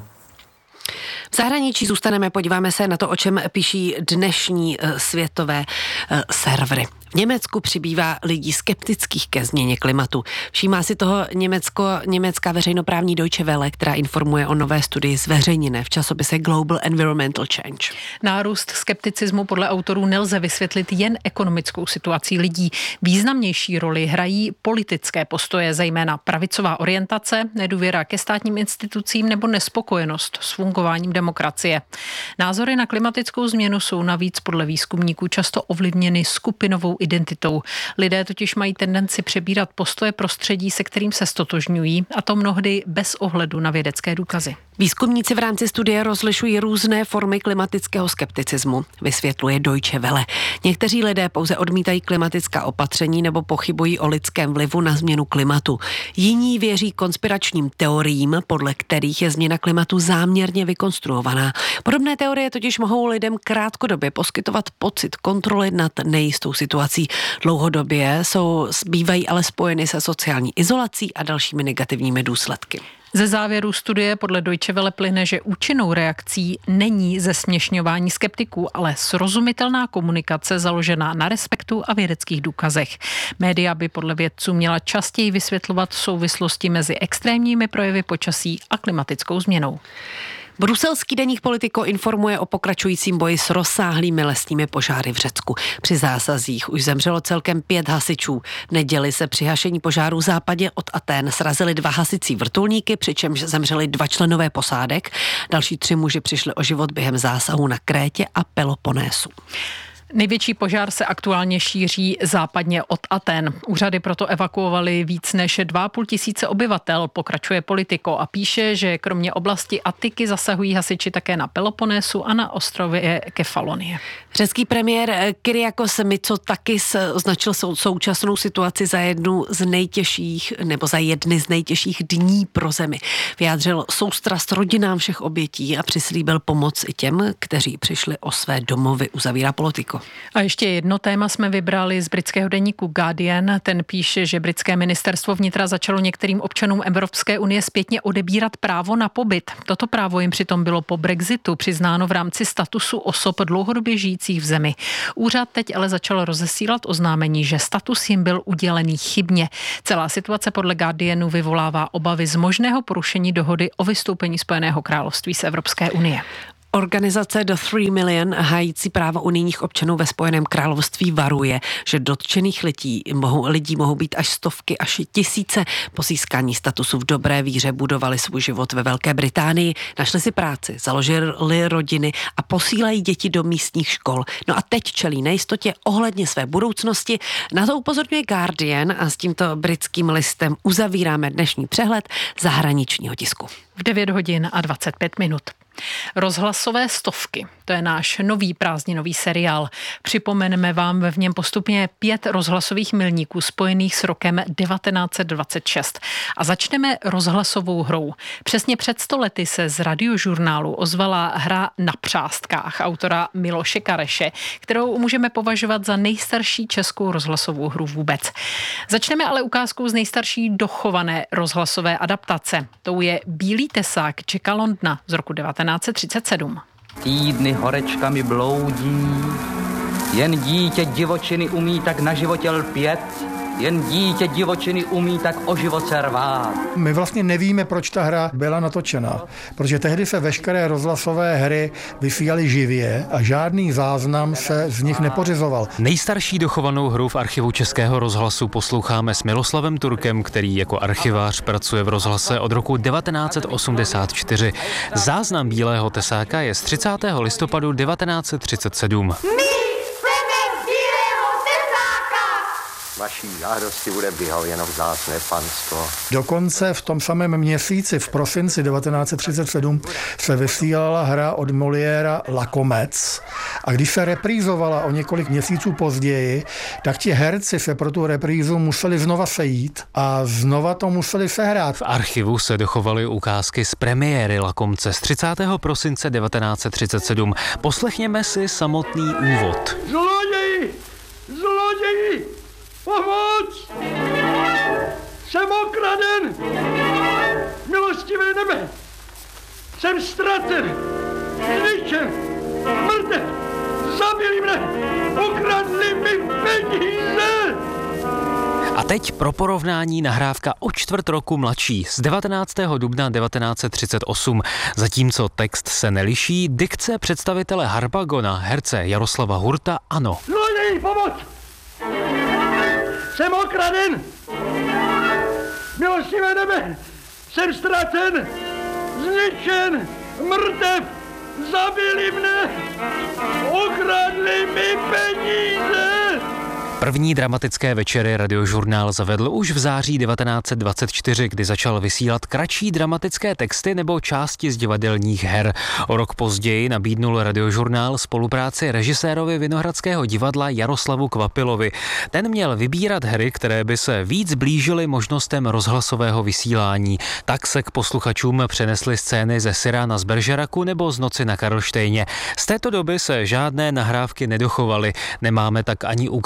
V zahraničí zůstaneme, podíváme se na to, o čem píší dnešní světové servery. V Německu přibývá lidí skeptických ke změně klimatu. Všímá si toho Německo, německá veřejnoprávní Deutsche Welle, která informuje o nové studii zveřejněné v časopise Global Environmental Change. Nárůst skepticismu podle autorů nelze vysvětlit jen ekonomickou situací lidí. Významnější roli hrají politické postoje, zejména pravicová orientace, nedůvěra ke státním institucím nebo nespokojenost s fungováním demokracie. Názory na klimatickou změnu jsou navíc podle výzkumníků často ovlivněny skupinovou identitou. Lidé totiž mají tendenci přebírat postoje prostředí, se kterým se stotožňují, a to mnohdy bez ohledu na vědecké důkazy. Výzkumníci v rámci studie rozlišují různé formy klimatického skepticismu, vysvětluje Deutsche Welle. Někteří lidé pouze odmítají klimatická opatření nebo pochybují o lidském vlivu na změnu klimatu. Jiní věří konspiračním teoriím, podle kterých je změna klimatu záměrně vykonstruovaná. Podobné teorie totiž mohou lidem krátkodobě poskytovat pocit kontroly nad nejistou situací. Dlouhodobě jsou, bývají ale spojeny se sociální izolací a dalšími negativními důsledky. Ze závěru studie podle Deutsche Welle plyne, že účinnou reakcí není zesměšňování skeptiků, ale srozumitelná komunikace založená na respektu a vědeckých důkazech. Média by podle vědců měla častěji vysvětlovat souvislosti mezi extrémními projevy počasí a klimatickou změnou. Bruselský deník Politico informuje o pokračujícím boji s rozsáhlými lesními požáry v Řecku. Při zásazích už zemřelo celkem pět hasičů. V neděli se při hašení požáru v západě od Atén srazily dva hasicí vrtulníky, přičemž zemřeli dva členové posádek. Další tři muži přišli o život během zásahu na Krétě a Peloponésu. Největší požár se aktuálně šíří západně od Aten. Úřady proto evakuovali víc než dva a půl tisíce obyvatel, pokračuje Politico a píše, že kromě oblasti Atiky zasahují hasiči také na Peloponésu a na ostrově Kefalonie. Řecký premiér Kyriakos Mitsotakis označil současnou situaci za jednu z nejtěžších nebo za jedny z nejtěžších dní pro zemi. Vyjádřil soustrast rodinám všech obětí a přislíbil pomoc i těm, kteří přišli o své domovy, uzavírá Politico. A ještě jedno téma jsme vybrali z britského deníku Guardian. Ten píše, že britské ministerstvo vnitra začalo některým občanům Evropské unie zpětně odebírat právo na pobyt. Toto právo jim přitom bylo po Brexitu přiznáno v rámci statusu osob dlouhodobě žijících v zemi. Úřad teď ale začal rozesílat oznámení, že status jim byl udělený chybně. Celá situace podle Guardianu vyvolává obavy z možného porušení dohody o vystoupení Spojeného království z Evropské unie. Organizace The Three Million, hájící práva unijních občanů ve Spojeném království, varuje, že dotčených lidí mohou, lidí mohou být až stovky, až tisíce. Po získání statusu v dobré víře budovali svůj život ve Velké Británii, našli si práci, založili rodiny a posílají děti do místních škol. No a teď čelí nejistotě ohledně své budoucnosti. Na to upozorňuje Guardian a s tímto britským listem uzavíráme dnešní přehled zahraničního tisku. V devět hodin a dvacet pět minut. Rozhlasové stovky, to je náš nový prázdninový seriál. Připomeneme vám v něm postupně pět rozhlasových milníků spojených s rokem devatenáct set dvacet šest. A začneme rozhlasovou hrou. Přesně před sto lety se z radiožurnálu ozvala hra Na přástkách autora Miloše Kareše, kterou můžeme považovat za nejstarší českou rozhlasovou hru vůbec. Začneme ale ukázkou z nejstarší dochované rozhlasové adaptace. Tou je Bílý tesák Jacka Londona z roku devatenáct set třicet sedm. Týdny horečkami bloudí, jen dítě divočiny umí tak na životě lpět, jen dítě divočiny umí tak o život se rvát. My vlastně nevíme, proč ta hra byla natočena, protože tehdy se veškeré rozhlasové hry vysílaly živě a žádný záznam se z nich nepořizoval. Nejstarší dochovanou hru v archivu Českého rozhlasu posloucháme s Miloslavem Turkem, který jako archivář pracuje v rozhlase od roku devatenáct set osmdesát čtyři. Záznam Bílého tesáka je z třicátého listopadu devatenáct set třicet sedm. Vaší žádosti bude vyhověno vzácné panstvo. Dokonce v tom samém měsíci, v prosinci devatenáct set třicet sedm, se vysílala hra od Moliéra Lakomec. A když se reprízovala o několik měsíců později, tak ti herci se pro tu reprízu museli znova sejít a znova to museli sehrát. V archivu se dochovaly ukázky z premiéry Lakomce z třicátého prosince devatenáct set třicet sedm. Poslechněme si samotný úvod. Zloději! Zloději! Pomoc! Jsem okraden! Milostivé nebe! Jsem ztracen! Zničen! Mrtev! Zabili mne! Ukradli mi peníze! A teď pro porovnání nahrávka o čtvrt roku mladší z devatenáctého dubna devatenáct set třicet osm. Zatímco text se neliší, dikce představitele Harpagona, herce Jaroslava Hurta, ano. Zloději, pomoc! Jsem okraden! Milostivé nebe! Jsem ztracen! Zničen! Mrtev! Zabili mne! Ukradli mi peníze! První dramatické večery Radiožurnál zavedl už v září devatenáct set dvacet čtyři, kdy začal vysílat kratší dramatické texty nebo části z divadelních her. O rok později nabídnul Radiožurnál spolupráci režisérovi Vinohradského divadla Jaroslavu Kvapilovi. Ten měl vybírat hry, které by se víc blížily možnostem rozhlasového vysílání. Tak se k posluchačům přenesly scény ze Cyrana z Bergeracu nebo z Noci na Karlštejně. Z této doby se žádné nahrávky nedochovaly. Nemáme tak ani ukázku z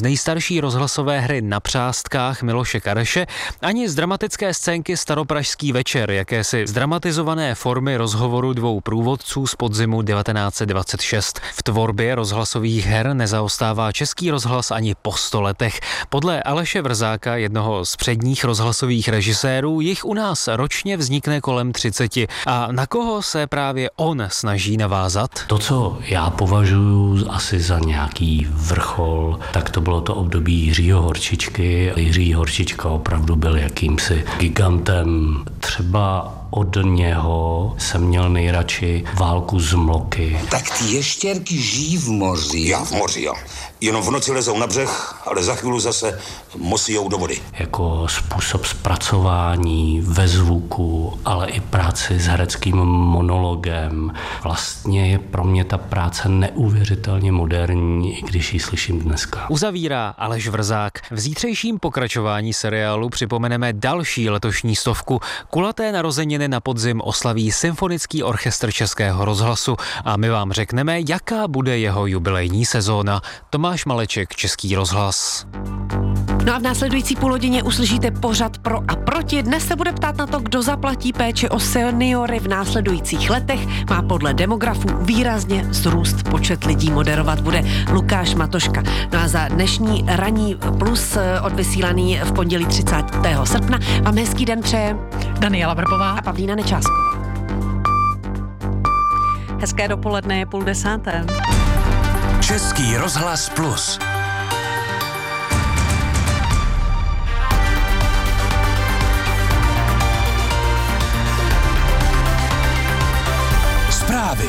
z nejstarší rozhlasové hry Na přástkách Miloše Kareše, ani z dramatické scénky Staropražský večer, jakési zdramatizované formy rozhovoru dvou průvodců z podzimu devatenáct set dvacet šest. V tvorbě rozhlasových her nezaostává Český rozhlas ani po sto letech. Podle Aleše Vrzáka, jednoho z předních rozhlasových režisérů, jich u nás ročně vznikne kolem třiceti. A na koho se právě on snaží navázat? To, co já považuji asi za nějaký vrchol, tak to bylo to období Jiřího Horčičky. Jiří Horčička opravdu byl jakýmsi gigantem. Třeba od něho jsem měl nejradši Válku z mloky. Tak ty ještěrky žijí v moři. Já v moři, jo. Jenom v noci lezou na břeh, ale za chvíli zase mosijou do vody. Jako způsob zpracování ve zvuku, ale i práci s hereckým monologem. Vlastně je pro mě ta práce neuvěřitelně moderní, i když ji slyším dneska. Uzavírá Aleš Vrzák. V zítřejším pokračování seriálu připomeneme další letošní stovku. Kulaté narozeniny na podzim oslaví Symfonický orchestr Českého rozhlasu a my vám řekneme, jaká bude jeho jubilejní sezóna. Tomáš Maleček, Český rozhlas. No a v následující půlhodině uslyšíte pořad Pro a proti. Dnes se bude ptát na to, kdo zaplatí péči o seniory v následujících letech. Má podle demografů výrazně vzrůst počet lidí. Moderovat bude Lukáš Matoška. No a za dnešní ranní plus odvysílaný v pondělí třicátého srpna vám hezký den přeje Daniela Vrbová a Pavlína Nečásková. Hezké dopoledne je půl desáté. Český rozhlas plus. Zprávy.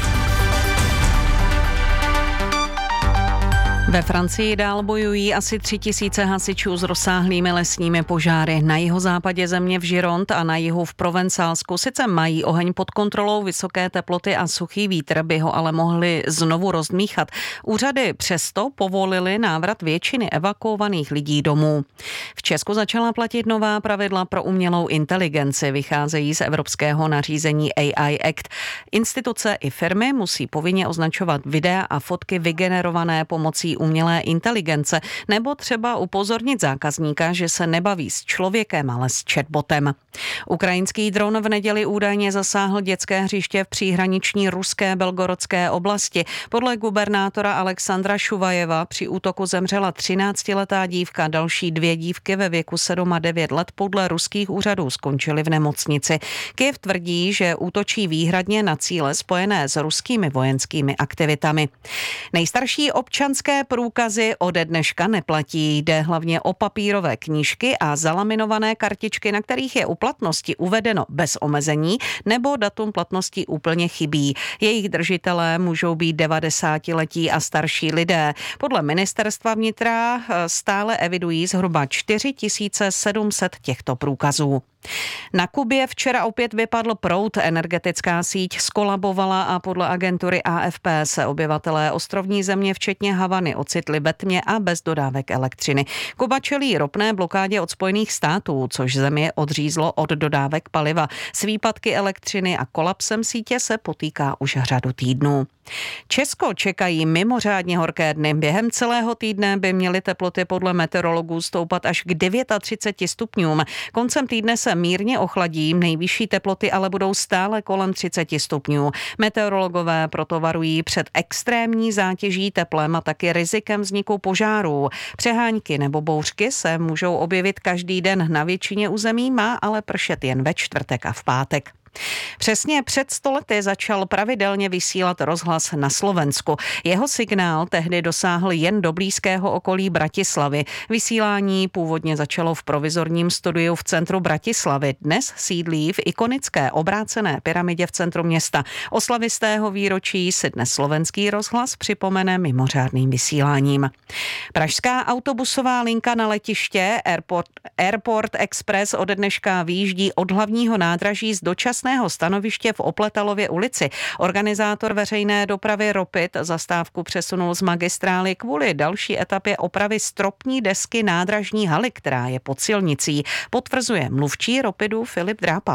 Ve Francii dál bojují asi tři tisíce hasičů s rozsáhlými lesními požáry. Na jihozápadě země v Gironde a na jihu v Provencálsku sice mají oheň pod kontrolou, vysoké teploty a suchý vítr by ho ale mohli znovu rozdmíchat. Úřady přesto povolili návrat většiny evakuovaných lidí domů. V Česku začala platit nová pravidla pro umělou inteligenci. Vycházejí z evropského nařízení A I Act. Instituce i firmy musí povinně označovat videa a fotky vygenerované pomocí umělé inteligence nebo třeba upozornit zákazníka, že se nebaví s člověkem, ale s chatbotem. Ukrajinský dron v neděli údajně zasáhl dětské hřiště v příhraniční ruské Belgorodské oblasti. Podle gubernátora Alexandra Šuvajeva při útoku zemřela třináctiletá dívka, další dvě dívky ve věku sedm a devět let podle ruských úřadů skončily v nemocnici. Kyjev tvrdí, že útočí výhradně na cíle spojené s ruskými vojenskými aktivitami. Nejstarší občanské průkazy ode dneška neplatí. Jde hlavně o papírové knížky a zalaminované kartičky, na kterých je u platnosti uvedeno bez omezení nebo datum platnosti úplně chybí. Jejich držitelé můžou být devadesátiletí a starší lidé. Podle ministerstva vnitra stále evidují zhruba čtyři tisíce sedm set těchto průkazů. Na Kubě včera opět vypadl proud, energetická síť skolabovala a podle agentury A F P se obyvatelé ostrovní země včetně Havany ocitli ve tmě a bez dodávek elektřiny. Kuba čelí ropné blokádě od Spojených států, což země odřízlo od dodávek paliva. S výpadky elektřiny a kolapsem sítě se potýká už řadu týdnů. Česko čekají mimořádně horké dny. Během celého týdne by měly teploty podle meteorologů stoupat až k třiceti devíti stupňům. Koncem týdne se mírně ochladí, nejvyšší teploty ale budou stále kolem třiceti stupňů. Meteorologové proto varují před extrémní zátěží teplem a taky rizikem vzniku požárů. Přehánky nebo bouřky se můžou objevit každý den. Na většině území má ale pršet jen ve čtvrtek a v pátek. Přesně před sto lety začal pravidelně vysílat rozhlas na Slovensku. Jeho signál tehdy dosáhl jen do blízkého okolí Bratislavy. Vysílání původně začalo v provizorním studiu v centru Bratislavy. Dnes sídlí v ikonické obrácené pyramidě v centru města. Oslavy stého výročí si dnes slovenský rozhlas připomene mimořádným vysíláním. Pražská autobusová linka na letiště Airport, Airport Express od dneška výjíždí od hlavního nádraží z dočasného stanoviště v Opletalově ulici. Organizátor veřejné dopravy Ropit zastávku přesunul z magistrály kvůli další etapě opravy stropní desky nádražní haly, která je pod silnicí, potvrzuje mluvčí Ropidu Filip Drápal.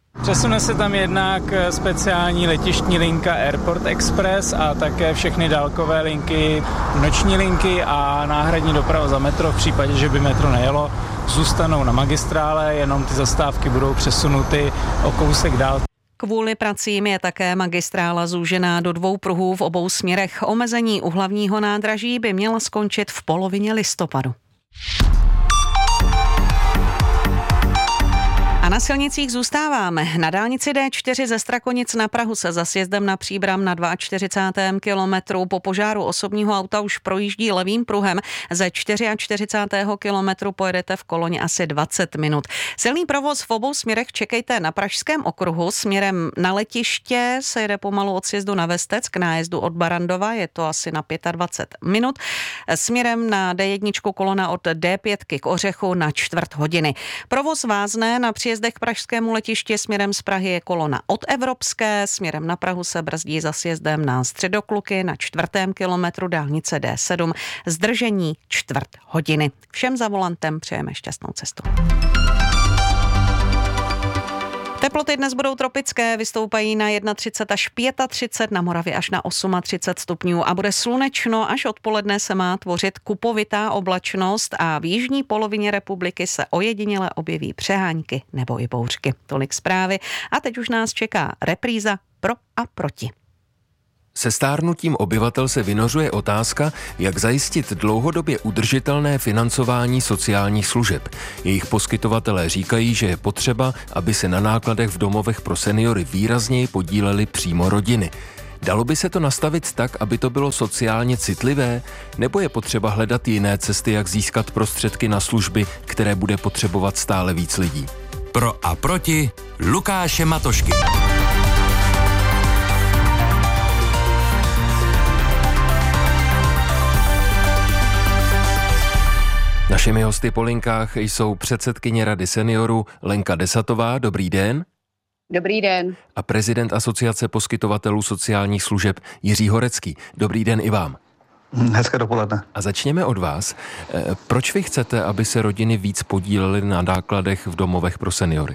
Přesune se tam jednak speciální letištní linka Airport Express a také všechny dálkové linky, noční linky a náhradní doprava za metro v případě, že by metro nejelo, zůstanou na magistrále, jenom ty zastávky budou přesunuty o kousek dál. Kvůli pracím je také magistrála zúžená do dvou pruhů v obou směrech. Omezení u hlavního nádraží by měla skončit v polovině listopadu. A na silnicích zůstáváme. Na dálnici D čtyři ze Strakonic na Prahu se za sjezdem na Příbram na čtyřicátém druhém kilometru po požáru osobního auta už projíždí levým pruhem. Ze čtyřicátého čtvrtého kilometru pojedete v koloně asi dvacet minut. Silný provoz v obou směrech čekejte na Pražském okruhu. Směrem na letiště se jede pomalu od sjezdu na Vestec k nájezdu od Barandova, je to asi na dvacet pět minut. Směrem na D jedna kolona od D pět k Ořechu na čtvrt hodiny. Provoz vázne na příjezdech k pražskému letišti směrem z Prahy je kolona od Evropské, směrem na Prahu se brzdí za sjezdem na Středokluky na čtvrtém kilometru dálnice D sedm. Zdržení čtvrt hodiny. Všem za volantem přejeme šťastnou cestu. Teploty dnes budou tropické, vystoupají na třicet jedna až třicet pět, na Moravě až na třicet osm stupňů a bude slunečno, až odpoledne se má tvořit kupovitá oblačnost a v jižní polovině republiky se ojediněle objeví přehánky nebo i bouřky. Tolik zprávy a teď už nás čeká repríza Pro a proti. Se stárnutím obyvatel se vynořuje otázka, jak zajistit dlouhodobě udržitelné financování sociálních služeb. Jejich poskytovatelé říkají, že je potřeba, aby se na nákladech v domovech pro seniory výrazněji podílely přímo rodiny. Dalo by se to nastavit tak, aby to bylo sociálně citlivé, nebo je potřeba hledat jiné cesty, jak získat prostředky na služby, které bude potřebovat stále víc lidí? Pro a proti Lukáše Matošky. Našimi hosty po linkách jsou předsedkyně Rady seniorů Lenka Desatová, dobrý den. Dobrý den. A prezident Asociace poskytovatelů sociálních služeb Jiří Horecký, dobrý den i vám. Hezké dopoledne. A začněme od vás. Proč vy chcete, aby se rodiny víc podílely na nákladech v domovech pro seniory?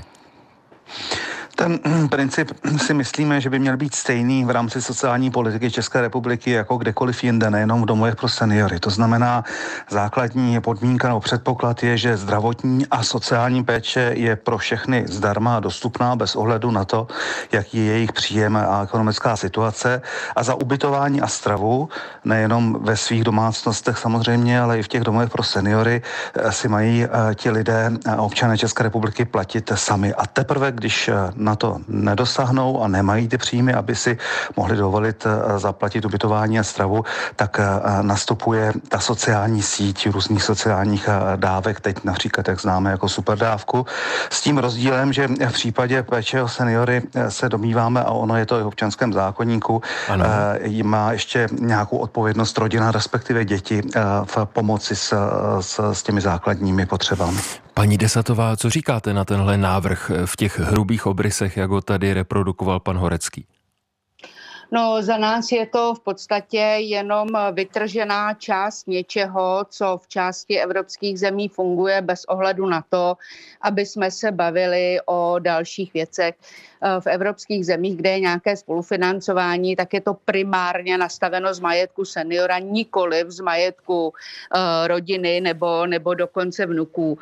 Ten princip si myslíme, že by měl být stejný v rámci sociální politiky České republiky jako kdekoliv jinde, nejenom v domovech pro seniory. To znamená, základní podmínka nebo předpoklad je, že zdravotní a sociální péče je pro všechny zdarma a dostupná bez ohledu na to, jaký je jejich příjem a ekonomická situace. A za ubytování a stravu, nejenom ve svých domácnostech samozřejmě, ale i v těch domovech pro seniory si mají ti lidé a občané České republiky platit sami. A teprve, když na to nedosáhnou a nemají ty příjmy, aby si mohli dovolit zaplatit ubytování a stravu, tak nastupuje ta sociální síť různých sociálních dávek, teď například, jak známe, jako superdávku. S tím rozdílem, že v případě péče o seniory se domníváme, a ono je to i v občanském zákoníku, ano. Má ještě nějakou odpovědnost rodina, respektive děti v pomoci s, s, s těmi základními potřebami. Paní Desatová, co říkáte na tenhle návrh v těch hrubých obrysech, jak ho tady reprodukoval pan Horecký? No, za nás je to v podstatě jenom vytržená část něčeho, co v části evropských zemí funguje bez ohledu na to, aby jsme se bavili o dalších věcech. V evropských zemích, kde je nějaké spolufinancování, tak je to primárně nastaveno z majetku seniora, nikoliv z majetku uh, rodiny nebo, nebo dokonce vnuků.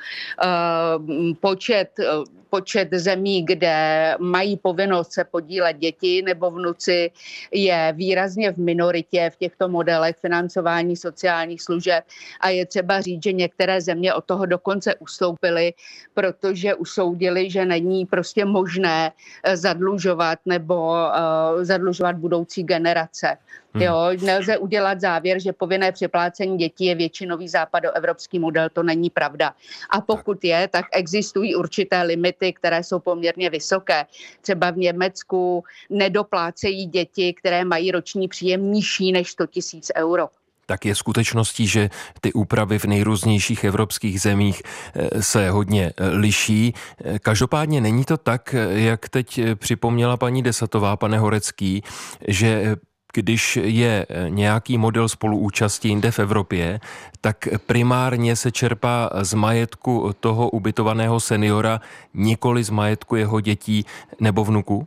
Uh, počet, uh, počet zemí, kde mají povinnost se podílet děti nebo vnuci, je výrazně v minoritě v těchto modelech financování sociálních služeb a je třeba říct, že některé země od toho dokonce ustoupily, protože usoudili, že není prostě možné zadlužovat nebo uh, zadlužovat budoucí generace. Hmm. Jo, nelze udělat závěr, že povinné připlácení dětí je většinový západoevropský model, to není pravda. A pokud je, tak existují určité limity, které jsou poměrně vysoké. Třeba v Německu nedoplácejí děti, které mají roční příjem nižší než sto tisíc euro. Tak je skutečností, že ty úpravy v nejrůznějších evropských zemích se hodně liší. Každopádně není to tak, jak teď připomněla paní Desatová, pane Horecký, že když je nějaký model spoluúčasti jinde v Evropě, tak primárně se čerpá z majetku toho ubytovaného seniora, nikoli z majetku jeho dětí nebo vnuků?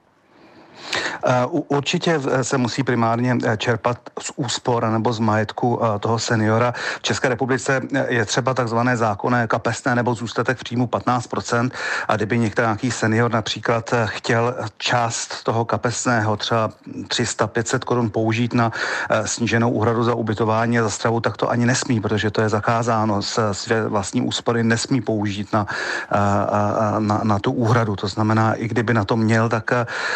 Určitě se musí primárně čerpat z úspor nebo z majetku toho seniora. V České republice je třeba takzvané zákonné kapesné nebo zůstatek příjmu patnáct procent a kdyby některý senior například chtěl část toho kapesného, třeba tři sta pět set korun použít na sníženou úhradu za ubytování a za stravu, tak to ani nesmí, protože to je zakázáno. Své vlastní úspory nesmí použít na, na, na tu úhradu. To znamená, i kdyby na to měl, tak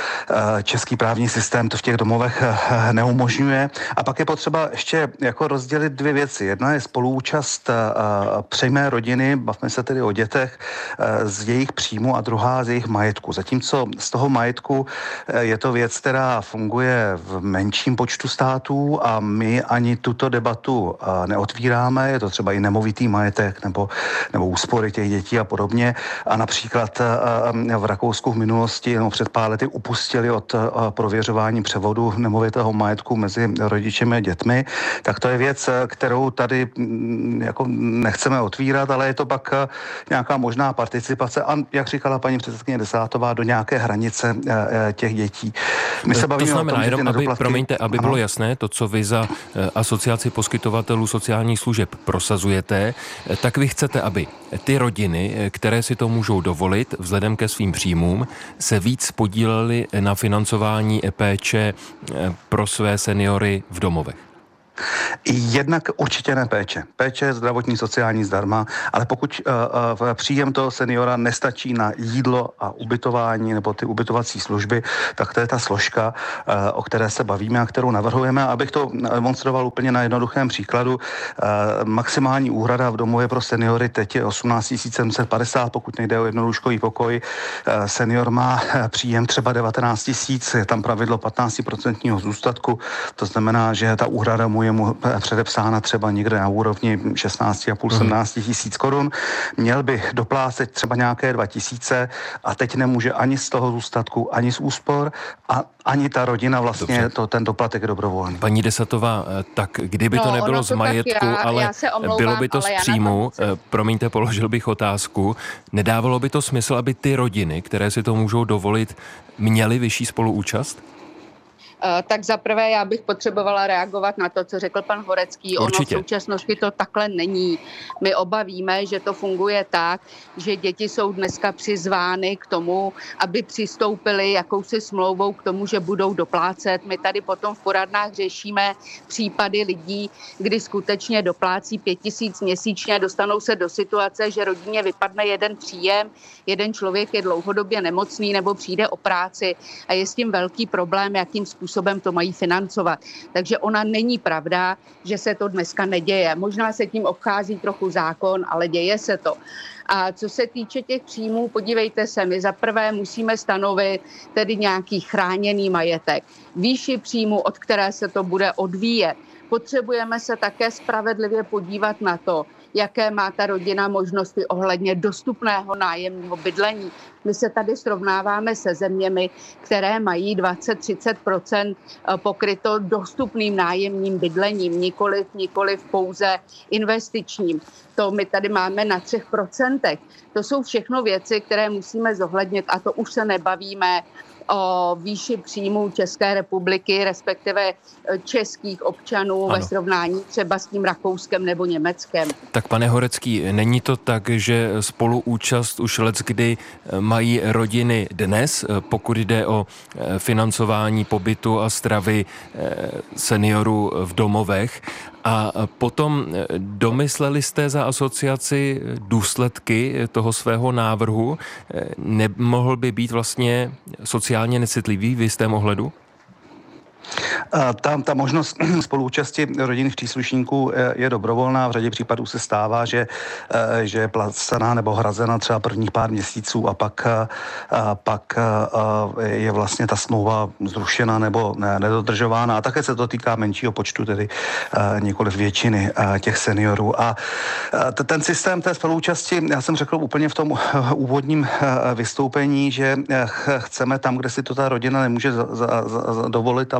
český právní systém to v těch domovech neumožňuje. A pak je potřeba ještě jako rozdělit dvě věci. Jedna je spoluúčast přejmé rodiny, bavme se tedy o dětech, z jejich příjmu a druhá z jejich majetku. Zatímco z toho majetku je to věc, která funguje v menším počtu států a my ani tuto debatu neotvíráme. Je to třeba i nemovitý majetek nebo, nebo úspory těch dětí a podobně. A například v Rakousku v minulosti, no před pár lety upustili od prověřování převodu nemovitého majetku mezi rodičemi a dětmi, tak to je věc, kterou tady jako nechceme otvírat, ale je to pak nějaká možná participace a, jak říkala paní předsedkyně Desátová, do nějaké hranice těch dětí. My se bavíme to znamená, o tom, jenom, aby, nedoplatky... promiňte, aby ano. bylo jasné, to, co vy za Asociaci poskytovatelů sociálních služeb prosazujete, tak vy chcete, aby ty rodiny, které si to můžou dovolit vzhledem ke svým příjmům, se víc podílely na financování péče pro své seniory v domovech. Jednak určitě ne péče. Péče zdravotní, sociální zdarma, ale pokud uh, uh, příjem toho seniora nestačí na jídlo a ubytování nebo ty ubytovací služby, tak to je ta složka, uh, o které se bavíme a kterou navrhujeme. Abych to demonstroval úplně na jednoduchém příkladu, uh, maximální úhrada v domově pro seniory teď je osmnáct tisíc sedm set padesát, pokud nejde o jednolůžkový pokoj. Uh, senior má příjem třeba devatenáct tisíc, je tam pravidlo patnáct procent zůstatku, to znamená, že ta úhrada mu je mu předepsána třeba někde na úrovni šestnáct a půl sedmnáct tisíc korun. Měl by doplácet třeba nějaké dva tisíce a teď nemůže ani z toho zůstatku, ani z úspor a ani ta rodina vlastně, to, ten doplatek je dobrovolný. Paní Desatová, tak kdyby no, to nebylo to z majetku, já, ale já omlouvám, bylo by to z příjmu, to promiňte, položil bych otázku, nedávalo by to smysl, aby ty rodiny, které si to můžou dovolit, měly vyšší spoluúčast? Tak zaprvé já bych potřebovala reagovat na to, co řekl pan Horecký. Určitě. Ono v současnosti to takhle není. My oba víme, že to funguje tak, že děti jsou dneska přizvány k tomu, aby přistoupili jakousi smlouvou k tomu, že budou doplácet. My tady potom v poradnách řešíme případy lidí, kdy skutečně doplácí pět tisíc měsíčně, dostanou se do situace, že rodině vypadne jeden příjem, jeden člověk je dlouhodobě nemocný nebo přijde o práci a je s tím velký problém, jakým způsobem způsobem to mají financovat. Takže ona není pravda, že se to dneska neděje. Možná se tím obchází trochu zákon, ale děje se to. A co se týče těch příjmů, podívejte se, my zaprvé musíme stanovit tedy nějaký chráněný majetek. Výši příjmu, od které se to bude odvíjet. Potřebujeme se také spravedlivě podívat na to, jaké má ta rodina možnosti ohledně dostupného nájemního bydlení. My se tady srovnáváme se zeměmi, které mají dvacet až třicet procent pokryto dostupným nájemním bydlením, nikoliv, nikoliv pouze investičním. To my tady máme na třech procentech. To jsou všechno věci, které musíme zohlednit a to už se nebavíme o výši příjmů České republiky, respektive českých občanů ano. ve srovnání třeba s tím Rakouskem nebo Německem. Tak pane Horecký, není to tak, že spoluúčast už leckdy mají rodiny dnes, pokud jde o financování pobytu a stravy seniorů v domovech? A potom domysleli jste za asociaci důsledky toho svého návrhu? Nemohl by být vlastně sociálně necitlivý v jistém ohledu? Ta, ta možnost spoluúčasti rodinných příslušníků je dobrovolná. V řadě případů se stává, že, že je placená nebo hrazena třeba prvních pár měsíců a pak, a pak je vlastně ta smlouva zrušena nebo nedodržována. A také se to týká menšího počtu, tedy nikoliv většiny těch seniorů. A ten systém té spoluúčasti, já jsem řekl úplně v tom úvodním vystoupení, že chceme tam, kde si to ta rodina nemůže za, za, za, dovolit, aby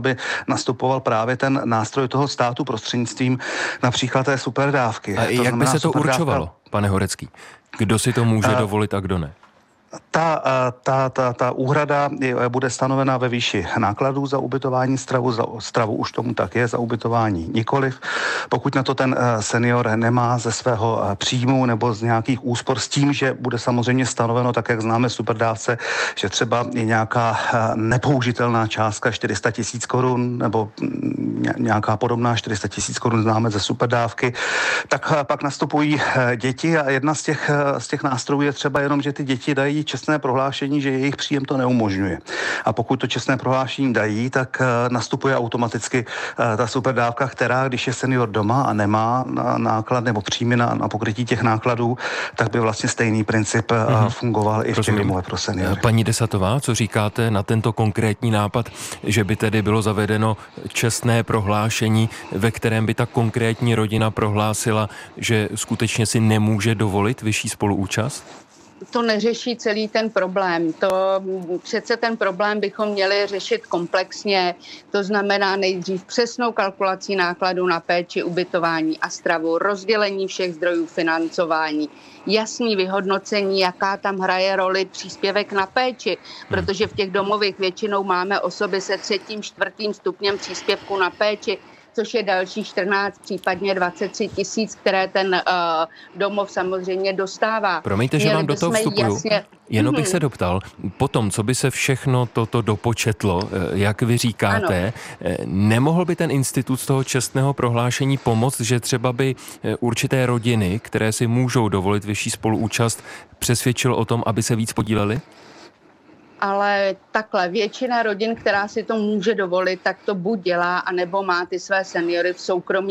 nastupoval právě ten nástroj toho státu prostřednictvím například té superdávky. A jak by se to superdávka... určovalo, pane Horecký? Kdo si to může uh, dovolit a kdo ne? Ta, ta, ta, ta úhrada bude stanovena ve výši nákladů za ubytování, stravu, za stravu už tomu tak je, za ubytování nikoliv. Pokud na to ten senior nemá ze svého příjmu nebo z nějakých úspor s tím, že bude samozřejmě stanoveno, tak jak známe superdávce, že třeba je nějaká nepoužitelná částka čtyři sta tisíc korun nebo nějaká podobná čtyři sta tisíc korun známe ze superdávky, tak pak nastupují děti a jedna z těch, z těch nástrojů je třeba jenom, že ty děti dají čestné prohlášení, že jejich příjem to neumožňuje. A pokud to čestné prohlášení dají, tak nastupuje automaticky ta superdávka, která, když je senior doma a nemá náklad nebo příjmy na, na pokrytí těch nákladů, tak by vlastně stejný princip mm-hmm. fungoval i v těch domovech pro seniory. Paní Desatová, co říkáte na tento konkrétní nápad, že by tedy bylo zavedeno čestné prohlášení, ve kterém by ta konkrétní rodina prohlásila, že skutečně si nemůže dovolit vyšší spoluúčast? To neřeší celý ten problém. To přece ten problém bychom měli řešit komplexně. To znamená nejdřív přesnou kalkulací nákladů na péči, ubytování a stravu, rozdělení všech zdrojů financování, jasný vyhodnocení, jaká tam hraje roli příspěvek na péči, protože v těch domovech většinou máme osoby se třetím, čtvrtým stupněm příspěvku na péči, což je další čtrnáct, případně dvacet tři tisíc, které ten uh, domov samozřejmě dostává. Promiňte, že vám do toho vstupuju. Jasně... Jenom bych se doptal, potom, co by se všechno toto dopočetlo, jak vy říkáte, ano. Nemohl by ten institut z toho čestného prohlášení pomoct, že třeba by určité rodiny, které si můžou dovolit vyšší spoluúčast, přesvědčil o tom, aby se víc podíleli? Ale takhle, většina rodin, která si to může dovolit, tak to buď dělá, anebo má ty své seniory v soukromí